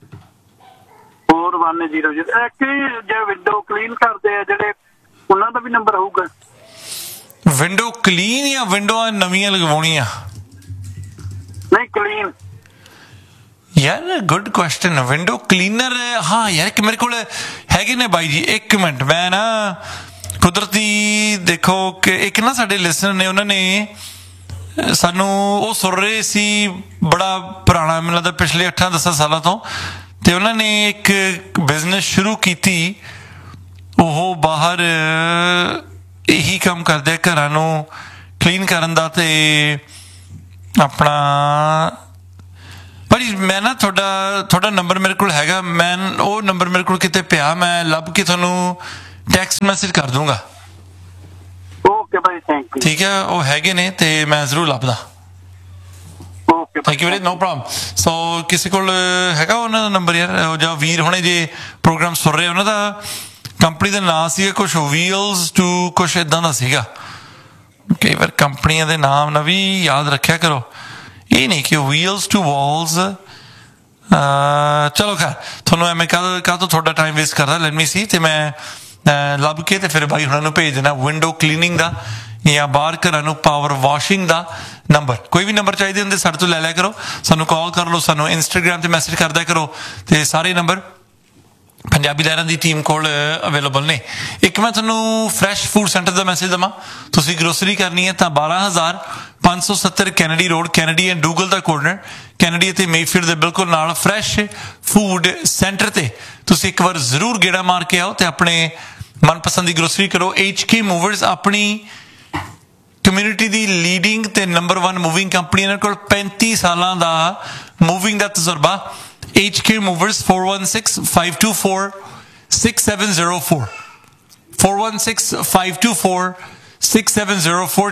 [SPEAKER 4] 4100। ਇੱਕ ਜੇ ਵਿੰਡੋ ਕਲੀਨ ਕਰਦੇ ਆ ਜਿਹੜੇ, ਉਹਨਾਂ ਦਾ ਵੀ ਨੰਬਰ ਹੋਊਗਾ?
[SPEAKER 1] ਵਿੰਡੋ ਕਲੀਨ ਜਾਂ ਵਿੰਡੋਆਂ ਨਵੀਆਂ ਲਗਵਾਉਣੀਆਂ?
[SPEAKER 4] ਨਹੀਂ, ਕਲੀਨ।
[SPEAKER 1] ਯਾਰ ਗੁੱਡ ਕੁਐਸਚਨ। ਵਿੰਡੋ ਕਲੀਨਰ, ਹਾਂ ਯਾਰ ਮੇਰੇ ਕੋਲ ਹੈਗੇ ਨੇ ਬਾਈ ਜੀ। ਇੱਕ ਮਿੰਟ, ਮੈਂ ਨਾ ਕੁਦਰਤੀ ਦੇਖੋ ਕਿ ਇੱਕ ਨਾ ਸਾਡੇ ਲਿਸਨਰ ਨੇ, ਉਹਨਾਂ ਨੇ ਸਾਨੂੰ ਉਹ ਸੁਣ ਰਹੇ ਸੀ ਬੜਾ ਪੁਰਾਣਾ, ਮੈਨੂੰ ਲੱਗਦਾ ਪਿਛਲੇ 8-10 ਸਾਲਾਂ ਤੋਂ, ਤੇ ਉਹਨਾਂ ਨੇ ਇੱਕ ਬਿਜ਼ਨਸ ਸ਼ੁਰੂ ਕੀਤੀ। ਉਹ ਬਾਹਰ ਇਹੀ ਕੰਮ ਕਰਦੇ, ਘਰਾਂ ਨੂੰ ਕਲੀਨ ਕਰਨ ਦਾ। ਤੇ ਆਪਣਾ ਭਾਜੀ ਮੈਂ ਨਾ ਤੁਹਾਡਾ ਨੰਬਰ ਮੇਰੇ ਕੋਲ ਹੈਗਾ, ਮੈਂ ਉਹ ਨੰਬਰ ਮੇਰੇ ਕੋਲ ਕਿਤੇ ਪਿਆ, ਮੈਂ ਲੱਭ ਕੇ ਤੁਹਾਨੂੰ ਟੈਕਸਟ ਮੈਸੇਜ ਕਰ ਦੂੰਗਾ। ਠੀਕ ਹੈ, ਉਹ ਹੈਗੇ ਨੇ ਤੇ ਮੈਂ ਜ਼ਰੂਰ ਲੱਭਦਾ। Thank you very, no problem. ਸੋ ਕਿਸੇ ਕੋਲ ਹੈਗਾ ਉਹਨਾਂ ਦਾ ਨੰਬਰ ਯਾਰ, ਜਾਂ ਵੀਰ ਹੁਣੇ ਜੇ ਪ੍ਰੋਗਰਾਮ ਸੁਣ ਰਹੇ, ਉਹਨਾਂ ਦਾ ਕੰਪਨੀ ਦਾ ਨਾਂ ਸੀਗਾ ਕੁਛ ਵੀਲਸ ਟੂ ਕੁਛ ਇੱਦਾਂ ਦਾ ਸੀਗਾ। ਕਈ ਵਾਰ ਕੰਪਨੀਆਂ ਦੇ ਨਾਮ ਨਾ ਵੀ ਯਾਦ ਰੱਖਿਆ ਕਰੋ, ਇਹ ਨਹੀਂ ਕਿ ਵੀਲਸ ਟੂ ਵਾਲਸ। ਚਲੋ ਖੈਰ, ਤੁਹਾਨੂੰ ਐਵੇਂ ਕਾਹ ਤੋਂ ਤੁਹਾਡਾ ਟਾਈਮ ਵੇਸਟ ਕਰਦਾ, ਲੈਟ ਮੀ ਸੀ। ਤੇ ਮੈਂ ਲੱਭ ਕੇ ਤੇ ਫਿਰ ਬਾਈ ਹੁਣਾਂ ਨੂੰ ਭੇਜ ਦੇਣਾ ਵਿੰਡੋ ਕਲੀਨਿੰਗ ਦਾ ਜਾਂ ਬਾਹਰ ਘਰਾਂ ਨੂੰ ਪਾਵਰ ਵਾਸ਼ਿੰਗ ਦਾ ਨੰਬਰ। ਕੋਈ ਵੀ ਨੰਬਰ ਚਾਹੀਦੇ ਹੁੰਦੇ ਸਾਡੇ ਤੋਂ ਲੈ ਲਿਆ ਕਰੋ, ਸਾਨੂੰ ਕਾਲ ਕਰ ਲਓ, ਸਾਨੂੰ ਇੰਸਟਾਗ੍ਰਾਮ ਤੇ ਮੈਸੇਜ ਕਰਦਿਆ ਕਰੋ, ਤੇ ਸਾਰੇ ਨੰਬਰ ਪੰਜਾਬੀ ਲਹਿਰਾਂ ਦੀ ਟੀਮ ਕੋਲ ਅਵੇਲੇਬਲ ਨੇ। ਇੱਕ ਮੈਂ ਤੁਹਾਨੂੰ ਫਰੈਸ਼ ਫੂਡ ਸੈਂਟਰ ਦਾ ਮੈਸੇਜ ਦੇਵਾਂ, ਤੁਸੀਂ ਗਰੋਸਰੀ ਕਰਨੀ ਹੈ ਤਾਂ 12,570 Kennedy road, Kennedy and ਡੂਗਲ the corner, Kennedy ਅਤੇ ਮੇਫੀਲਡ ਦੇ ਬਿਲਕੁਲ ਨਾਲ ਫਰੈਸ਼ ਫੂਡ ਸੈਂਟਰ ਤੇ ਤੁਸੀਂ ਇੱਕ ਵਾਰ ਜ਼ਰੂਰ ਗੇੜਾ ਮਾਰ ਕੇ ਆਓ ਤੇ ਆਪਣੇ ਮਨਪਸੰਦ ਦੀ ਗਰੋਸਰੀ ਕਰੋ। HK ਮੂਵਰਸ ਆਪਣੀ ਕਮਿਊਨਿਟੀ ਦੀ ਲੀਡਿੰਗ ਤੇ ਨੰਬਰ 1 ਮੂਵਿੰਗ ਕੰਪਨੀ, ਇਹਨਾਂ ਕੋਲ 35 ਸਾਲਾਂ ਦਾ ਮੂਵਿੰਗ ਦਾ ਤਜਰਬਾ। HK Movers 416-524-6704 416-524-6704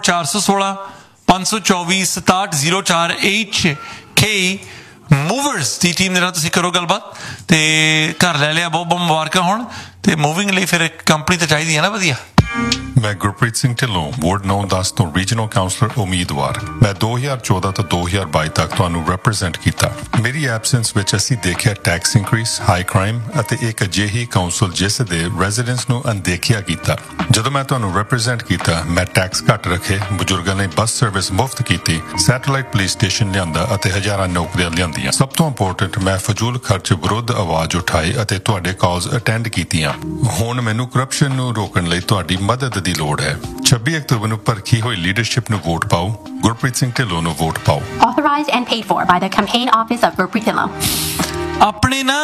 [SPEAKER 1] 416-524-6704 HK Movers ਦੀ ਟੀਮ ਦੇ ਨਾਲ ਤੁਸੀਂ ਕਰੋ ਗੱਲਬਾਤ ਤੇ ਘਰ ਲੈ ਲਿਆ। ਬਹੁਤ ਬਹੁਤ ਮੁਬਾਰਕਾਂ ਹੋਣ। ਤੇ ਮੂਵਿੰਗ ਲਈ ਫਿਰ ਇੱਕ ਕੰਪਨੀ ਤਾਂ ਚਾਹੀਦੀ ਹੈ ਨਾ ਵਧੀਆ।
[SPEAKER 6] ਮੈਂ ਗੁਰਪ੍ਰੀਤ ਸਿੰਘ ਢਿੱਲੋਂ, ਵਾਰਡ 9-10 ਤੋਂ ਰੀਜਨਲ ਕਾਉਂਸਲਰ ਉਮੀਦਵਾਰ। ਮੈਂ 2014 ਤੋਂ 2022 ਤੱਕ ਤੁਹਾਨੂੰ ਰਿਪਰੈਜ਼ੈਂਟ ਕੀਤਾ। ਮੇਰੀ ਐਬਸੈਂਸ ਵਿੱਚ ਅਸੀਂ ਦੇਖਿਆ ਟੈਕਸ ਇਨਕਰੀਸ, ਹਾਈ ਕ੍ਰਾਈਮ ਅਤੇ ਇੱਕ ਅਜਿਹੀ ਕਾਉਂਸਲ ਜਿਸ ਦੇ ਰੈਜ਼ੀਡੈਂਟਸ ਨੂੰ ਅਣਦੇਖਿਆ ਕੀਤਾ। ਜਦੋਂ ਮੈਂ ਤੁਹਾਨੂੰ ਰਿਪਰੈਜ਼ੈਂਟ ਕੀਤਾ, ਮੈਂ ਟੈਕਸ ਘੱਟ ਰੱਖੇ, ਬਜ਼ੁਰਗਾਂ ਲਈ ਬੱਸ ਸਰਵਿਸ ਮੁਫਤ ਕੀਤੀ, ਸੈਟੇਲਾਈਟ ਪੁਲਿਸ ਸਟੇਸ਼ਨ ਲਿਆਂਦਾ ਅਤੇ ਹਜ਼ਾਰਾਂ ਨੌਕਰੀਆਂ ਲਿਆਂਦੀਆਂ। ਸਭ ਤੋਂ ਇੰਪੋਰਟੈਂਟ, ਮੈਂ ਫਜ਼ੂਲ ਖਰਚ ਵਿਰੁੱਧ ਆਵਾਜ਼ ਉਠਾਈ ਅਤੇ ਤੁਹਾਡੇ ਕਾਲਸ ਅਟੈਂਡ ਕੀਤੀਆਂ। ਹੁਣ ਮੈਨੂੰ ਕਰਪਸ਼ਨ ਨੂੰ ਰੋਕਣ ਲਈ ਤੁਹਾਡੀ ਮਦਦ ਦੀ ਲੋੜ ਹੈ। 26 ਅਕਤੂਬਰ ਨੂੰ ਭਰਖੀ ਹੋਈ ਲੀਡਰਸ਼ਿਪ ਨੂੰ ਵੋਟ ਪਾਓ, ਗੁਰਪ੍ਰੀਤ ਸਿੰਘ ਢਿੱਲੋਂ ਨੂੰ ਵੋਟ ਪਾਓ।
[SPEAKER 7] Authorized and paid for by the campaign office of Gurpreet Dhillon।
[SPEAKER 1] ਆਪਣੇ ਨਾ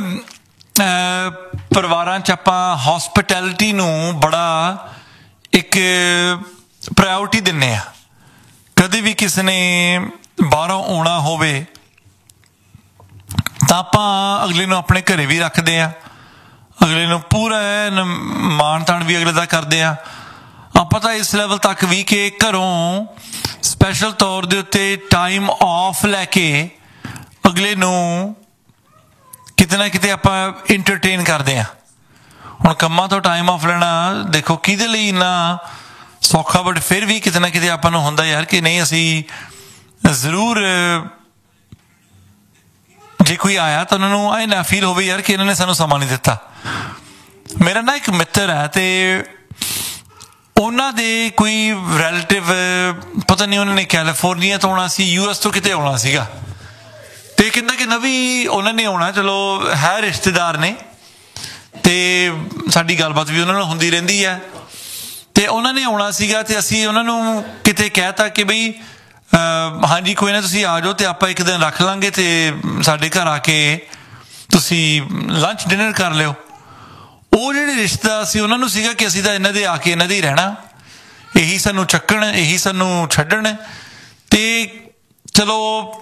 [SPEAKER 1] ਪਰਿਵਾਰਾਂ 'ਚ ਆਪਾਂ ਹੌਸਪਿਟੈਲਿਟੀ ਨੂੰ ਬੜਾ ਇੱਕ ਪ੍ਰਾਇਓਰਟੀ ਦਿੰਦੇ ਆ। ਕਦੇ ਵੀ ਕਿਸੇ ਨੇ ਬਾਹਰੋਂ ਆਉਣਾ ਹੋਵੇ ਤਾਂ ਆਪਾਂ ਅਗਲੇ ਨੂੰ ਆਪਣੇ ਘਰੇ ਵੀ ਰੱਖਦੇ ਆ, ਅਗਲੇ ਨੂੰ ਪੂਰਾ ਮਾਣ ਤਾਣ ਵੀ ਅਗਲੇ ਦਾ ਕਰਦੇ ਆ। ਆਪਾਂ ਤਾਂ ਇਸ ਲੈਵਲ ਤੱਕ ਵੀ ਕਿ ਘਰੋਂ ਸਪੈਸ਼ਲ ਤੌਰ ਦੇ ਉੱਤੇ ਟਾਈਮ ਆਫ ਲੈ ਕੇ ਅਗਲੇ ਨੂੰ ਕਿਤੇ ਨਾ ਕਿਤੇ ਆਪਾਂ ਇੰਟਰਟੇਨ ਕਰਦੇ ਆ। ਹੁਣ ਕੰਮਾਂ ਤੋਂ ਟਾਈਮ ਆਫ ਲੈਣਾ ਦੇਖੋ ਕਿਹਦੇ ਲਈ ਇੰਨਾ ਸੌਖਾ, ਬਟ ਫਿਰ ਵੀ ਕਿਤੇ ਨਾ ਕਿਤੇ ਆਪਾਂ ਨੂੰ ਹੁੰਦਾ ਯਾਰ ਕਿ ਨਹੀਂ, ਅਸੀਂ ਜ਼ਰੂਰ ਜੇ ਕੋਈ ਆਇਆ ਤਾਂ ਉਹਨਾਂ ਨੂੰ ਇਹ ਨਾ ਫੀਲ ਹੋਵੇ ਯਾਰ ਕਿ ਇਹਨਾਂ ਨੇ ਸਾਨੂੰ ਸਮਾਂ ਨਹੀਂ ਦਿੱਤਾ। ਮੇਰਾ ਨਾ ਇੱਕ ਮਿੱਤਰ ਹੈ ਤੇ ਉਹਨਾਂ ਦੇ ਕੋਈ ਰਿਲੇਟਿਵ, ਪਤਾ ਨਹੀਂ ਉਹਨਾਂ ਨੇ ਕੈਲੀਫੋਰਨੀਆ ਤੋਂ ਆਉਣਾ ਸੀ, US ਤੋਂ ਕਿਤੇ ਆਉਣਾ ਸੀਗਾ, ਤੇ ਕਹਿੰਦਾ ਕਿ ਨਵੀਂ ਉਹਨਾਂ ਨੇ ਆਉਣਾ, ਚਲੋ ਹੈ ਰਿਸ਼ਤੇਦਾਰ ਨੇ ਤੇ ਸਾਡੀ ਗੱਲਬਾਤ ਵੀ ਉਹਨਾਂ ਨਾਲ ਹੁੰਦੀ ਰਹਿੰਦੀ ਹੈ। ਤੇ ਉਹਨਾਂ ਨੇ ਆਉਣਾ ਸੀਗਾ ਤੇ ਅਸੀਂ ਉਹਨਾਂ ਨੂੰ ਕਿਤੇ ਕਹਿਤਾ ਕਿ ਬਈ ਹਾਂਜੀ ਕੋਈ ਨਾ ਤੁਸੀਂ ਆ ਜਾਓ ਤੇ ਆਪਾਂ ਇੱਕ ਦਿਨ ਰੱਖ ਲਾਂਗੇ ਤੇ ਸਾਡੇ ਘਰ ਆ ਕੇ ਤੁਸੀਂ ਲੰਚ ਡਿਨਰ ਕਰ ਲਿਓ। ਉਹ ਜਿਹੜੇ ਰਿਸ਼ਤਾ ਸੀ ਉਹਨਾਂ ਨੂੰ ਸੀਗਾ ਕਿ ਅਸੀਂ ਤਾਂ ਇਹਨਾਂ ਦੇ ਆ ਕੇ ਇਹਨਾਂ ਦੇ ਹੀ ਰਹਿਣਾ, ਇਹੀ ਸਾਨੂੰ ਚੱਕਣ, ਇਹੀ ਸਾਨੂੰ ਛੱਡਣ। ਤੇ ਚਲੋ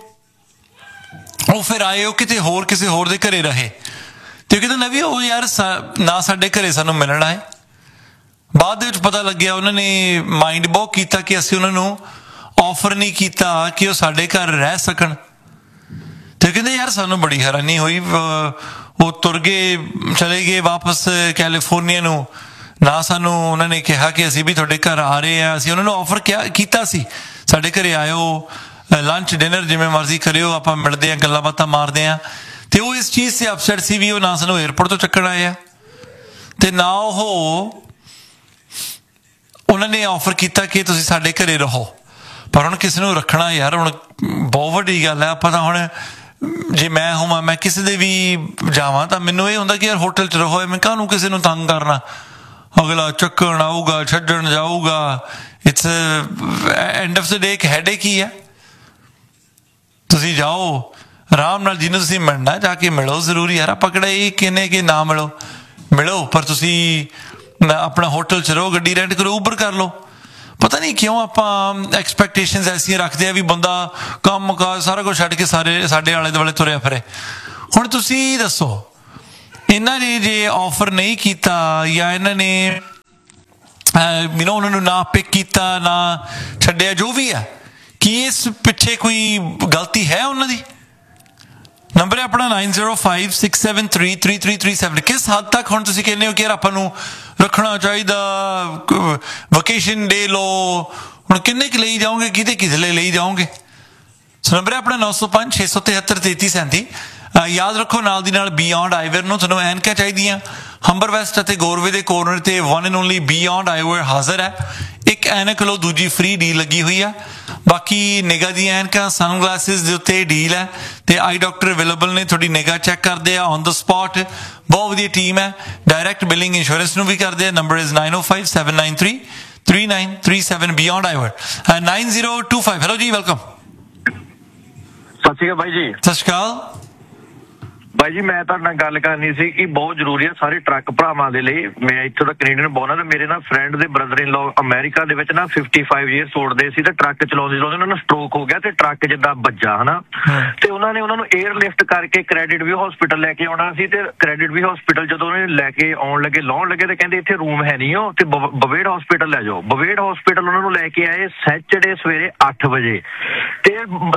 [SPEAKER 1] ਉਹ ਫਿਰ ਆਏ, ਉਹ ਕਿਤੇ ਹੋਰ ਕਿਸੇ ਹੋਰ ਦੇ ਘਰੇ ਰਹੇ ਤੇ ਕਹਿੰਦੇ ਨਾ ਵੀ ਉਹ ਯਾਰ ਨਾ ਸਾਡੇ ਘਰੇ ਸਾਨੂੰ ਮਿਲਣ ਆਏ। ਬਾਅਦ ਦੇ ਵਿੱਚ ਪਤਾ ਲੱਗਿਆ ਉਹਨਾਂ ਨੇ ਮਾਈਂਡ ਬਹੁਤ ਕੀਤਾ ਕਿ ਅਸੀਂ ਉਹਨਾਂ ਨੂੰ ਆਫਰ ਨਹੀਂ ਕੀਤਾ ਕਿ ਉਹ ਸਾਡੇ ਘਰ ਰਹਿ ਸਕਣ। ਤੇ ਕਹਿੰਦੇ ਯਾਰ ਸਾਨੂੰ ਬੜੀ ਹੈਰਾਨੀ ਹੋਈ, ਉਹ ਤੁਰ ਗਏ, ਚਲੇ ਗਏ ਵਾਪਸ ਕੈਲੀਫੋਰਨੀਆ ਨੂੰ, ਨਾ ਸਾਨੂੰ ਉਹਨਾਂ ਨੇ ਕਿਹਾ ਕਿ ਅਸੀਂ ਵੀ ਤੁਹਾਡੇ ਘਰ ਆ ਰਹੇ ਹਾਂ। ਅਸੀਂ ਉਹਨਾਂ ਨੂੰ ਆਫਰ ਕੀਤਾ ਸੀ ਸਾਡੇ ਘਰੇ ਆਇਓ, ਲੰਚ ਡਿਨਰ ਜਿਵੇਂ ਮਰਜ਼ੀ ਕਰਿਓ, ਆਪਾਂ ਮਿਲਦੇ ਹਾਂ, ਗੱਲਾਂ ਬਾਤਾਂ ਮਾਰਦੇ ਹਾਂ। ਤੇ ਉਹ ਇਸ ਚੀਜ਼ ਤੇ ਅਪਸੈਟ ਸੀ ਵੀ ਉਹ ਨਾ ਸਾਨੂੰ ਏਅਰਪੋਰਟ ਤੋਂ ਚੱਕਣ ਆਏ ਆ ਤੇ ਨਾ ਉਹਨਾਂ ਨੇ ਆਫਰ ਕੀਤਾ ਕਿ ਤੁਸੀਂ ਸਾਡੇ ਘਰੇ ਰਹੋ। ਪਰ ਹੁਣ ਕਿਸੇ ਨੂੰ ਰੱਖਣਾ ਯਾਰ ਹੁਣ ਬਹੁਤ ਵੱਡੀ ਗੱਲ ਹੈ। ਆਪਾਂ ਤਾਂ ਹੁਣ ਜੇ ਮੈਂ ਹੋਵਾਂ, ਮੈਂ ਕਿਸੇ ਦੇ ਵੀ ਜਾਵਾਂ ਤਾਂ ਮੈਨੂੰ ਇਹ ਹੁੰਦਾ ਕਿ ਯਾਰ ਹੋਟਲ 'ਚ ਰਹੋ, ਮੈਂ ਕਾਹਨੂੰ ਕਿਸੇ ਨੂੰ ਤੰਗ ਕਰਨਾ, ਅਗਲਾ ਚੱਕਣ ਆਊਗਾ, ਛੱਡਣ ਜਾਊਗਾ। ਇਟਸ ਐਂਡ ਆਫ ਦ ਡੇ ਇੱਕ ਹੈਡੇਕ ਹੀ ਹੈ। ਤੁਸੀਂ ਜਾਓ ਆਰਾਮ ਨਾਲ, ਜਿਹਨੂੰ ਤੁਸੀਂ ਮਿਲਣਾ ਜਾ ਕੇ ਮਿਲੋ ਜ਼ਰੂਰੀ ਯਾਰ। ਆਪਾਂ ਕਿਹੜਾ ਇਹ ਕਹਿੰਦੇ ਕਿ ਨਾ ਮਿਲੋ, ਪਰ ਤੁਸੀਂ ਆਪਣਾ ਹੋਟਲ 'ਚ ਰਹੋ, ਗੱਡੀ ਰੈਂਟ ਕਰੋ, ਉਬਰ ਕਰ ਲਓ। ਪਤਾ ਨਹੀਂ ਕਿਉਂ ਆਪਾਂ ਐਕਸਪੈਕਟੇਸ਼ਨਸ ਐਸੀਆਂ ਰੱਖਦੇ ਆ ਵੀ ਬੰਦਾ ਕੰਮ ਕਾਜ ਸਾਰਾ ਕੁਝ ਛੱਡ ਕੇ ਸਾਡੇ ਆਲੇ ਦੁਆਲੇ ਤੁਰਿਆ ਫਿਰੇ। ਹੁਣ ਤੁਸੀਂ ਦੱਸੋ, ਇਹਨਾਂ ਨੇ ਜੇ ਆਫਰ ਨਹੀਂ ਕੀਤਾ ਜਾਂ ਇਹਨਾਂ ਨੇ ਉਹਨਾਂ ਨੂੰ ਨਾ ਪਿਕ ਕੀਤਾ ਨਾ ਛੱਡਿਆ, ਜੋ ਵੀ ਹੈ, ਕੀ ਇਸ ਪਿੱਛੇ ਕੋਈ ਗਲਤੀ ਹੈ ਉਹਨਾਂ ਦੀ? ਨੰਬਰ ਹੈ ਆਪਣਾ 9056733337। ਕਿਸ ਹੱਦ ਤੱਕ ਹੁਣ ਤੁਸੀਂ ਕਹਿੰਦੇ ਹੋ ਕਿ ਯਾਰ ਆਪਾਂ ਨੂੰ ਰੱਖਣਾ ਚਾਹੀਦਾ, ਵਕੇਸ਼ਨ ਡੇ ਲਓ, ਹੁਣ ਕਿੰਨੇ ਕੁ ਲਈ ਜਾਓਗੇ, ਕਿਹਦੇ ਕਿਹਦੇ ਲਈ ਜਾਓਗੇ? ਸੋ ਨੰਬਰ ਹੈ ਆਪਣਾ 9056733337। ਯਾਦ ਰੱਖੋ ਨਾਲ ਦੀ ਨਾਲ ਬਿਯੋਂਡ ਆਈਵੇਅਰ ਨੂੰ ਤੁਹਾਨੂੰ ਐਨਕਾਂ ਚਾਹੀਦੀਆਂ। ਹੰਬਰ ਵੈਸਟ ਅਤੇ ਗੋਰਵੇ ਦੇ ਕੋਰਨਰ ਤੇ ਵਨ ਐਂਡ ਓਨਲੀ ਬਿਯੋਂਡ ਆਈਵੇਅਰ ਹਾਜ਼ਰ ਹੈ। ਇੱਕ ਐਨਕ ਲਓ, ਦੂਜੀ ਫ੍ਰੀ ਡੀਲ ਲੱਗੀ ਹੋਈ ਆ। ਬਾਕੀ ਨਿਗਾ ਦੀਆਂ ਐਨਕਾਂ, ਸਨਗਲਾਸਿਸ ਦੇ ਉੱਤੇ ਡੀਲ ਹੈ ਤੇ ਆਈ ਡਾਕਟਰ ਅਵੇਲੇਬਲ ਨੇ, ਤੁਹਾਡੀ ਨਿਗਾ ਚੈੱਕ ਕਰਦੇ ਆ ਔਨ ਦ ਸਪੌਟ। ਬਹੁਤ ਵਧੀਆ ਟੀਮ ਹੈ, ਡਾਇਰੈਕਟ ਬਿਲਿੰਗ ਇੰਸ਼ੋਰੈਂਸ ਨੂੰ ਵੀ ਕਰਦੇ ਆ। Number is 9057933937 beyond ਆਈਵੇਅਰ 9025। ਹੈਲੋ ਜੀ, ਵੈਲਕਮ।
[SPEAKER 8] ਸਤਿ ਸ਼੍ਰੀ ਅਕਾਲ ਬਾਈ ਜੀ।
[SPEAKER 1] ਸਤਿ ਸ਼੍ਰੀ ਅਕਾਲ
[SPEAKER 8] ਬਾਈ ਜੀ, ਮੈਂ ਤੁਹਾਡੇ ਨਾਲ ਗੱਲ ਕਰਨੀ ਸੀ ਕਿ ਬਹੁਤ ਜ਼ਰੂਰੀ ਹੈ ਸਾਰੇ ਟਰੱਕ ਭਰਾਵਾਂ ਦੇ ਲਈ। ਮੈਂ ਇੱਥੋਂ ਦਾ ਕੈਨੇਡੀਅਨ ਬੋਰਨ ਤੇ ਮੇਰੇ ਨਾਲ ਫਰੈਂਡ ਦੇ ਬ੍ਰਦਰ ਇਨ ਲਾਅ ਅਮਰੀਕਾ ਦੇ ਵਿੱਚ ਨਾ 55 ਈਅਰਸ ਤੋੜਦੇ ਸੀ ਤੇ ਟਰੱਕ ਚਲਾਉਂਦੇ ਉਹਨਾਂ ਨੂੰ ਸਟ੍ਰੋਕ ਹੋ ਗਿਆ ਤੇ ਟਰੱਕ ਜਿੱਦਾਂ ਵੱਜਾ ਹਨਾ, ਤੇ ਉਹਨਾਂ ਨੇ ਉਹਨਾਂ ਨੂੰ 에ਅਰ ਲਿਫਟ ਕਰਕੇ ਕ੍ਰੈਡਿਟ ਵੀ ਹਸਪੀਟਲ ਲੈ ਕੇ ਆਉਣਾ ਸੀ। ਤੇ ਕ੍ਰੈਡਿਟ ਵੀ ਹਸਪੀਟਲ ਜਦੋਂ ਉਹਨਾਂ ਨੇ ਲੈ ਕੇ ਆਉਣ ਲੱਗੇ, ਲਾਉਣ ਲੱਗੇ ਤੇ ਕਹਿੰਦੇ ਇੱਥੇ ਰੂਮ ਹੈ ਨਹੀਂ ਹੋ ਤੇ ਬਵੇੜ ਹਸਪੀਟਲ ਲੈ ਜਾਓ। ਬਵੇੜ ਹਸਪੀਟਲ ਉਹਨਾਂ ਨੂੰ ਲੈ ਕੇ ਆਏ ਸੈਚਰਡੇ ਸਵੇਰੇ 8 ਵਜੇ ਤੇ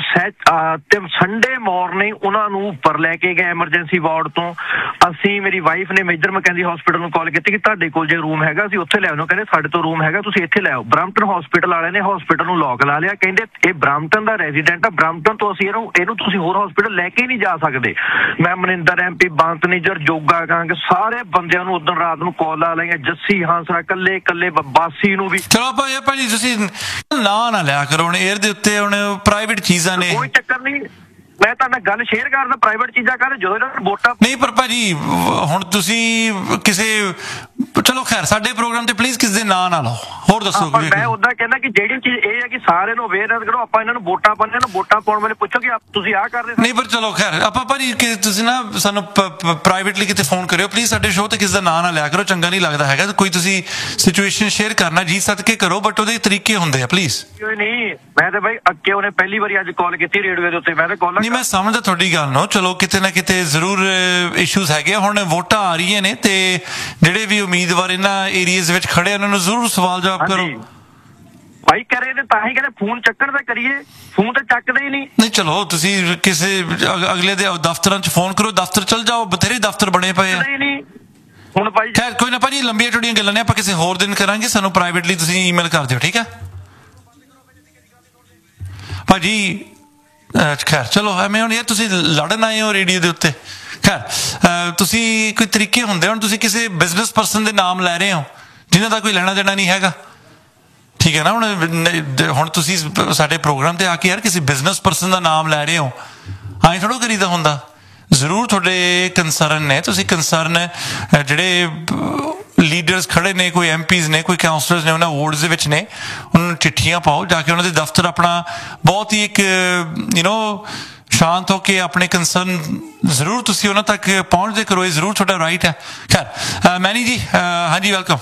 [SPEAKER 8] ਸੰਡੇ ਮਾਰਨਿੰਗ ਉਹਨਾਂ ਨੂੰ ਉੱਪਰ ਲੈ ਕੇ ਗਏ ਐਮਰਜੈਂਸੀ ਵਾਰਡ ਤੋਂ। ਅਸੀਂ, ਮੇਰੀ ਵਾਈਫ ਨੇ ਮੇਜਰ ਮੈਕੈਂਜੀ ਹਸਪੀਟਲ ਨੂੰ ਕਾਲ ਕੀਤੀ ਕਿ ਤੁਹਾਡੇ ਕੋਲ ਜੇ ਰੂਮ ਹੈਗਾ ਅਸੀਂ ਉੱਥੇ ਲੈ ਆਉਣਾ। ਕਹਿੰਦੇ ਸਾਡੇ ਤੋਂ ਰੂਮ ਹੈਗਾ, ਤੁਸੀਂ ਇੱਥੇ ਲੈ ਆਓ। ਬਰੈਂਪਟਨ ਹਸਪੀਟਲ ਵਾਲਿਆਂ ਨੇ ਹਸਪੀਟਲ ਨੂੰ ਲੌਕ ਲਾ ਲਿਆ, ਕਹਿੰਦੇ ਇਹ ਬਰੈਂਪਟਨ ਦਾ ਰੈਜ਼ੀਡੈਂਟ ਆ, ਬਰੈਂਪਟਨ ਤੋਂ ਅਸੀਂ ਇਹਨੂੰ ਤੁਸੀਂ ਹੋਰ ਹਸਪੀਟਲ ਲੈ ਕੇ ਨਹੀਂ ਜਾ ਸਕਦੇ। ਮੈਂ ਮਨਿੰਦਰ MP, ਬੰਤਨੀਜਰ, ਜੋਗਾ ਕੰਗ, ਸਾਰੇ ਬੰਦਿਆਂ ਨੂੰ ਉਦੋਂ ਰਾਤ ਨੂੰ ਕਾਲ ਲਾ ਲਈਆਂ। ਜੱਸੀ ਹਾਂਸਰਾ, ਕੱਲੇ ਬਾਸੀ ਨੂੰ ਵੀ।
[SPEAKER 1] ਚਲੋ ਭਾਜੀ ਤੁਸੀਂ ਨਾ ਲਿਆ ਕਰੋ ਹੁਣ 에ਅਰ ਦੇ ਉੱਤੇ, ਹੁਣ ਪ੍ਰਾਈਵੇਟ ਚੀਜ਼ਾਂ ਨੇ।
[SPEAKER 8] ਕੋਈ ਚੱਕਰ ਨਹੀਂ, ਮੈਂ ਤੁਹਾਡੇ ਨਾਲ ਗੱਲ ਸ਼ੇਅਰ ਕਰਦਾ, ਪ੍ਰਾਈਵੇਟ ਚੀਜ਼ਾਂ ਕਰ ਜਦੋਂ ਇਹਨਾਂ ਨੂੰ ਵੋਟਾਂ
[SPEAKER 1] ਨਹੀਂ। ਪਰ ਭਾਜੀ ਹੁਣ ਤੁਸੀਂ ਕਿਸੇ, ਚਲੋ ਖੈਰ ਸਾਡੇ ਪ੍ਰੋਗਰਾਮ ਤੇ ਪਲੀਜ਼ ਕਿਸੇ ਦੇ ਨਾਂ ਨਾ ਲਓ। ਹੋਰ ਦੱਸੋ।
[SPEAKER 8] ਮੈਂ ਉਦਾਂ ਕਹਿੰਦਾ ਕਿ ਜਿਹੜੀ ਚੀਜ਼ ਇਹ ਹੈ ਕਿ ਸਾਰਿਆਂ ਨੂੰ ਅਵੇਅਰਨੈਸ ਕਰੋ। ਆਪਾਂ ਇਹਨਾਂ ਨੂੰ ਵੋਟਾਂ ਪਾਉਂਦੇ, ਇਹਨਾਂ ਨੂੰ ਵੋਟਾਂ ਪਾਉਣ ਵੇਲੇ ਪੁੱਛੋ ਕਿ ਤੁਸੀਂ ਆਹ ਕਰਦੇ
[SPEAKER 1] ਨਹੀਂ। ਪਰ ਚਲੋ ਖੈਰ ਆਪਾਂ ਭਾਜੀ ਤੁਸੀਂ ਨਾ ਸਾਨੂੰ ਪ੍ਰਾਈਵੇਟਲੀ ਕਿਤੇ ਫੋਨ ਕਰਿਓ ਪਲੀਜ਼। ਸਾਡੇ ਸ਼ੋਅ ਤੇ ਕਿਸੇ ਦਾ ਨਾਂ ਨਾ ਲਿਆ ਕਰੋ, ਚੰਗਾ ਨਹੀਂ ਲੱਗਦਾ ਹੈਗਾ। ਕੋਈ ਤੁਸੀਂ ਸਿਚੁਏਸ਼ਨ ਸ਼ੇਅਰ ਕਰਨਾ ਜੀ ਸਦਕੇ ਕਰੋ, ਬਟ ਉਹਦੇ ਤਰੀਕੇ ਹੁੰਦੇ ਆ ਪਲੀਜ਼।
[SPEAKER 8] ਨਹੀਂ, ਮੈਂ ਤਾਂ ਬਾਈ ਅੱਗੇ ਉਹਨੇ ਪਹਿਲੀ ਵਾਰੀ ਅੱਜ ਕਾਲ ਕੀਤੀ ਰੇਡੀਓ ਦੇ ਉੱਤੇ, ਮੈਂ ਤਾਂ ਕਾਲ
[SPEAKER 1] ਨਹੀਂ, ਮੈਂ ਸਮਝਦਾ ਤੁਹਾਡੀ ਗੱਲ ਨੂੰ। ਚਲੋ ਕਿਤੇ ਨਾ ਕਿਤੇ ਜ਼ਰੂਰ ਇਸ਼ੂਜ਼ ਹੈਗੇ। ਹੁਣ ਵੋਟਾਂ ਆ ਰਹੀਆਂ ਨੇ ਤੇ ਜਿਹੜੇ ਵੀ ਉਮੀਦਵਾਰ ਇਹਨਾਂ ਏਰੀਆਜ਼ ਵਿੱਚ ਖੜੇ ਉਹਨਾਂ ਨੂੰ ਜ਼ਰੂਰ ਸਵਾਲ ਜਵਾਬ ਕਰੋ
[SPEAKER 8] ਭਾਈ। ਕਰੇ ਤੇ ਤਾਂ ਹੀ ਕਹਿੰਦੇ ਫੋਨ ਚੱਕਣ ਤਾਂ ਕਰੀਏ, ਫੋਨ ਤਾਂ ਚੱਕਦੇ ਹੀ ਨਹੀਂ।
[SPEAKER 1] ਚਲੋ ਤੁਸੀਂ ਕਿਸੇ ਅਗਲੇ ਦੇ ਦਫ਼ਤਰਾਂ 'ਚ ਫੋਨ ਕਰੋ, ਦਫ਼ਤਰ ਚਲ ਜਾਓ, ਬਥੇਰੇ ਦਫ਼ਤਰ ਬਣੇ ਪਏ ਆ।
[SPEAKER 8] ਹੁਣ ਭਾਈ
[SPEAKER 1] ਖੈਰ ਕੋਈ ਨਾ ਭਾਜੀ, ਲੰਬੀਆਂ ਛੋਟੀਆਂ ਗੱਲਾਂ ਨੇ, ਆਪਾਂ ਕਿਸੇ ਹੋਰ ਦਿਨ ਕਰਾਂਗੇ। ਸਾਨੂੰ ਪ੍ਰਾਈਵੇਟਲੀ ਤੁਸੀਂ ਈਮੇਲ ਕਰ ਦਿਓ, ਠੀਕ ਹੈ ਭਾਜੀ। ਖੈਰ ਚਲੋ, ਐਵੇਂ ਹੁਣ ਯਾਰ ਤੁਸੀਂ ਲੜਨ ਆਏ ਹੋ ਰੇਡੀਓ ਦੇ ਉੱਤੇ। ਖੈਰ ਤੁਸੀਂ ਕੋਈ ਤਰੀਕੇ ਹੁੰਦੇ, ਹੁਣ ਤੁਸੀਂ ਕਿਸੇ ਬਿਜ਼ਨਸ ਪਰਸਨ ਦੇ ਨਾਮ ਲੈ ਰਹੇ ਹੋ ਜਿਨ੍ਹਾਂ ਦਾ ਕੋਈ ਲੈਣਾ ਦੇਣਾ ਨਹੀਂ ਹੈਗਾ, ਠੀਕ ਹੈ ਨਾ। ਹੁਣ ਤੁਸੀਂ ਸਾਡੇ ਪ੍ਰੋਗਰਾਮ ਤੇ ਆ ਕੇ ਯਾਰ ਕਿਸੇ ਬਿਜ਼ਨਸ ਪਰਸਨ ਦਾ ਨਾਮ ਲੈ ਰਹੇ ਹੋ, ਐਂ ਥੋੜ੍ਹਾ ਕਰੀਦਾ ਹੁੰਦਾ। ਜ਼ਰੂਰ ਤੁਹਾਡੇ ਕੰਸਰਨ ਨੇ, ਤੁਸੀਂ ਕੰਸਰਨ ਜਿਹੜੇ ਲੀਡਰਸ ਖੜੇ ਨੇ, ਕੋਈ MPs ਨੇ, ਕੋਈ ਕਾਉਂਸਲਰਸ ਨੇ, ਉਹਨਾਂ ਵਾਰਡਸ ਦੇ ਵਿੱਚ ਨੇ, ਉਹਨਾਂ ਨੂੰ ਚਿੱਠੀਆਂ ਪਾਓ ਜਾ ਕੇ ਉਹਨਾਂ ਦੇ ਦਫ਼ਤਰ। ਆਪਣਾ ਬਹੁਤ ਹੀ ਇੱਕ ਸ਼ਾਂਤ ਹੋ ਕੇ ਆਪਣੇ ਕੰਸਰਨ ਜ਼ਰੂਰ ਤੁਸੀਂ ਉਹਨਾਂ ਤੱਕ ਪਹੁੰਚਦੇ ਕਰੋ, ਇਹ ਜ਼ਰੂਰ ਤੁਹਾਡਾ ਰਾਈਟ ਹੈ। ਖੈਰ ਮੈਨੀ ਜੀ, ਹਾਂਜੀ ਵੈਲਕਮ।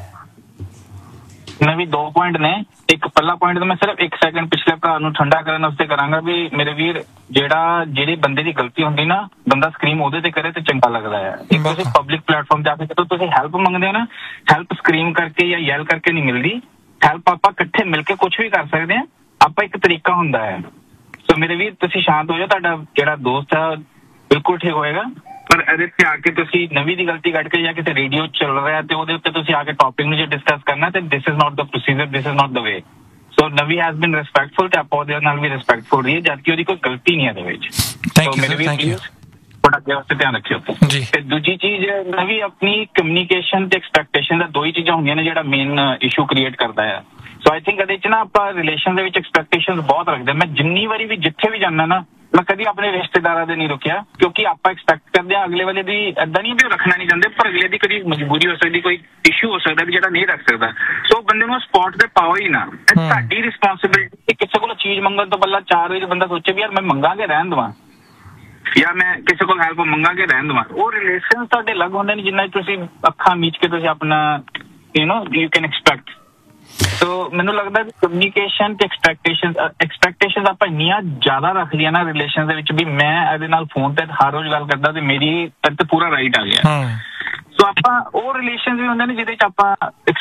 [SPEAKER 9] ਨਵੀਂ 2 ਪੁਆਇੰਟ ਨੇ। ਇੱਕ ਪਹਿਲਾ ਪੁਆਇੰਟ ਤਾਂ ਮੈਂ ਸਿਰਫ 1 ਸੈਕਿੰਡ ਪਿਛਲੇ ਭਰਾ ਨੂੰ ਠੰਡਾ ਕਰਨ ਵਾਸਤੇ ਕਰਾਂਗਾ ਵੀ ਮੇਰੇ ਵੀਰ, ਜਿਹੜੀ ਬੰਦੇ ਦੀ ਗਲਤੀ ਹੁੰਦੀ ਨਾ, ਬੰਦਾ ਸਕਰੀਮ ਉਹਦੇ ਤੇ ਕਰੇ ਤੇ ਚੰਗਾ ਲੱਗਦਾ ਹੈ। ਇੱਕ ਤੁਸੀਂ ਪਬਲਿਕ ਪਲੇਟਫਾਰਮ ਜਾ ਕੇ ਜਦੋਂ ਤੁਸੀਂ ਹੈਲਪ ਮੰਗਦੇ ਹੋ ਨਾ, ਹੈਲਪ ਸਕਰੀਮ ਕਰਕੇ ਜਾਂ ਯੈਲ ਕਰਕੇ ਨਹੀਂ ਮਿਲਦੀ। ਹੈਲਪ ਆਪਾਂ ਇਕੱਠੇ ਮਿਲ ਕੇ ਕੁਝ ਵੀ ਕਰ ਸਕਦੇ ਹਾਂ। ਆਪਾਂ ਇੱਕ ਤਰੀਕਾ ਹੁੰਦਾ ਹੈ। ਸੋ ਮੇਰੇ ਵੀਰ ਤੁਸੀਂ ਸ਼ਾਂਤ ਹੋ ਜਾਓ, ਤੁਹਾਡਾ ਜਿਹੜਾ ਦੋਸਤ ਹੈ ਬਿਲਕੁਲ ਠੀਕ ਹੋਏਗਾ। ਪਰ ਇਹਦੇ ਤੇ ਆ ਕੇ ਤੁਸੀਂ ਨਵੀਂ ਦੀ ਗਲਤੀ ਕੱਢ ਕੇ ਜਾਂ ਕਿਸੇ ਰੇਡੀਓ ਚੱਲ ਰਿਹਾ ਤੇ ਉਹਦੇ ਉੱਤੇ ਤੁਸੀਂ ਆ ਕੇ ਟੌਪਿਕ ਨੂੰ ਜੇ ਡਿਸਕਸ ਕਰਨਾ ਤੇ this is not the procedure, this is not ਦ ਵੇ। ਸੋ ਨਵੀ ਹੈਜ਼ ਬੀਨ ਰਿਸਪੈਕਟਫੁਲ ਤੇ ਆਪਾਂ ਉਹਦੇ ਨਾਲ ਵੀ ਰਿਸਪੈਕਟਫੁਲ ਰਹੀ, ਜਦਕਿ ਉਹਦੀ ਕੋਈ ਗਲਤੀ ਨਹੀਂ ਇਹਦੇ ਵਿੱਚ। ਮੇਰੇ ਵੀਰ ਥੋੜਾ ਅੱਗੇ ਵਾਸਤੇ ਧਿਆਨ ਰੱਖਿਓ। ਤੇ ਦੂਜੀ ਚੀਜ਼, ਨਵੀ ਆਪਣੀ ਕਮਿਊਨੀਕੇਸ਼ਨ ਤੇ ਐਕਸਪੈਕਟੇਸ਼ਨ ਦਾ 2 ਹੀ ਚੀਜ਼ਾਂ ਹੁੰਦੀਆਂ ਨੇ ਜਿਹੜਾ ਮੇਨ ਇਸ਼ੂ ਕ੍ਰੀਏਟ ਕਰਦਾ ਹੈ। ਸੋ ਆਈ ਥਿੰਕ ਇਹਦੇ 'ਚ ਨਾ ਆਪਾਂ ਰਿਲੇਸ਼ਨ ਦੇ ਵਿੱਚ ਐਕਸਪੈਕਟੇਸ਼ਨ ਬਹੁਤ ਰੱਖਦੇ। ਮੈਂ ਜਿੰਨੀ ਵਾਰੀ ਵੀ ਜਿੱਥੇ ਵੀ ਜਾਂਦਾ ਨਾ, ਮੈਂ ਕਦੀ ਆਪਣੇ ਰਿਸ਼ਤੇਦਾਰਾਂ ਦੇ ਨਹੀਂ ਰੁਕਿਆ, ਕਿਉਂਕਿ ਆਪਾਂ ਐਕਸਪੈਕਟ ਕਰਦੇ ਹਾਂ ਅਗਲੇ ਵਾਲੇ ਦੀ। ਏਦਾਂ ਨਹੀਂ ਵੀ ਉਹ ਰੱਖਣਾ ਨਹੀਂ ਚਾਹੁੰਦੇ, ਪਰ ਅਗਲੇ ਦੀ ਕਦੀ ਮਜਬੂਰੀ ਹੋ ਸਕਦੀ, ਕੋਈ ਇਸ਼ੂ ਹੋ ਸਕਦਾ ਵੀ ਜਿਹੜਾ ਨਹੀਂ ਰੱਖ ਸਕਦਾ। ਸੋ ਬੰਦੇ ਨੂੰ ਸਪੌਟ ਤੇ ਪਾਓ ਹੀ ਨਾ। ਸਾਡੀ ਰਿਸਪੌਂਸਿਬਿਲਿਟੀ ਕਿਸੇ ਕੋਲ ਚੀਜ਼ ਮੰਗਣ ਤੋਂ ਪਹਿਲਾਂ 4 ਵਜੇ ਬੰਦਾ ਸੋਚੇ ਵੀ ਯਾਰ ਮੈਂ ਮੰਗਾਂਗੇ ਰਹਿਣ ਦੇਵਾਂ ਜਾਂ ਮੈਂ ਕਿਸੇ ਕੋਲ ਹੈਲਪ ਮੰਗਾਂਗੇ ਰਹਿਣ ਦੇਵਾਂ। ਉਹ ਰਿਲੇਸ਼ਨ ਤੁਹਾਡੇ ਅਲੱਗ ਹੁੰਦੇ ਨੇ ਜਿੰਨਾ ਤੁਸੀਂ ਅੱਖਾਂ ਮੀਚ ਕੇ ਤੁਸੀਂ ਆਪਣਾ ਯੂ ਕੈਨ ਐਕਸਪੈਕਟ। ਸੋ ਮੈਨੂੰ ਲੱਗਦਾ ਕਿ ਕਮਿਊਨੀਕੇਸ਼ਨ ਤੇ ਐਕਸਪੈਕਟੇਸ਼ਨ ਆਪਾਂ ਇੰਨੀਆਂ ਜ਼ਿਆਦਾ ਰੱਖਦੀਆਂ ਨਾ ਰਿਲੇਸ਼ਨ ਦੇ ਵਿੱਚ ਵੀ ਮੈਂ ਇਹਦੇ ਨਾਲ ਫੋਨ ਤੇ ਹਰ ਰੋਜ਼ ਗੱਲ ਕਰਦਾ ਤੇ ਮੇਰੀ ਤੇ ਪੂਰਾ ਰਾਈਟ ਆ ਗਿਆ। ਸੋ ਆਪਾਂ ਉਹ ਰਿਲੇਸ਼ਨ ਵੀ ਹੁੰਦੇ ਨੇ ਜਿਹਦੇ ਚ ਆਪਾਂ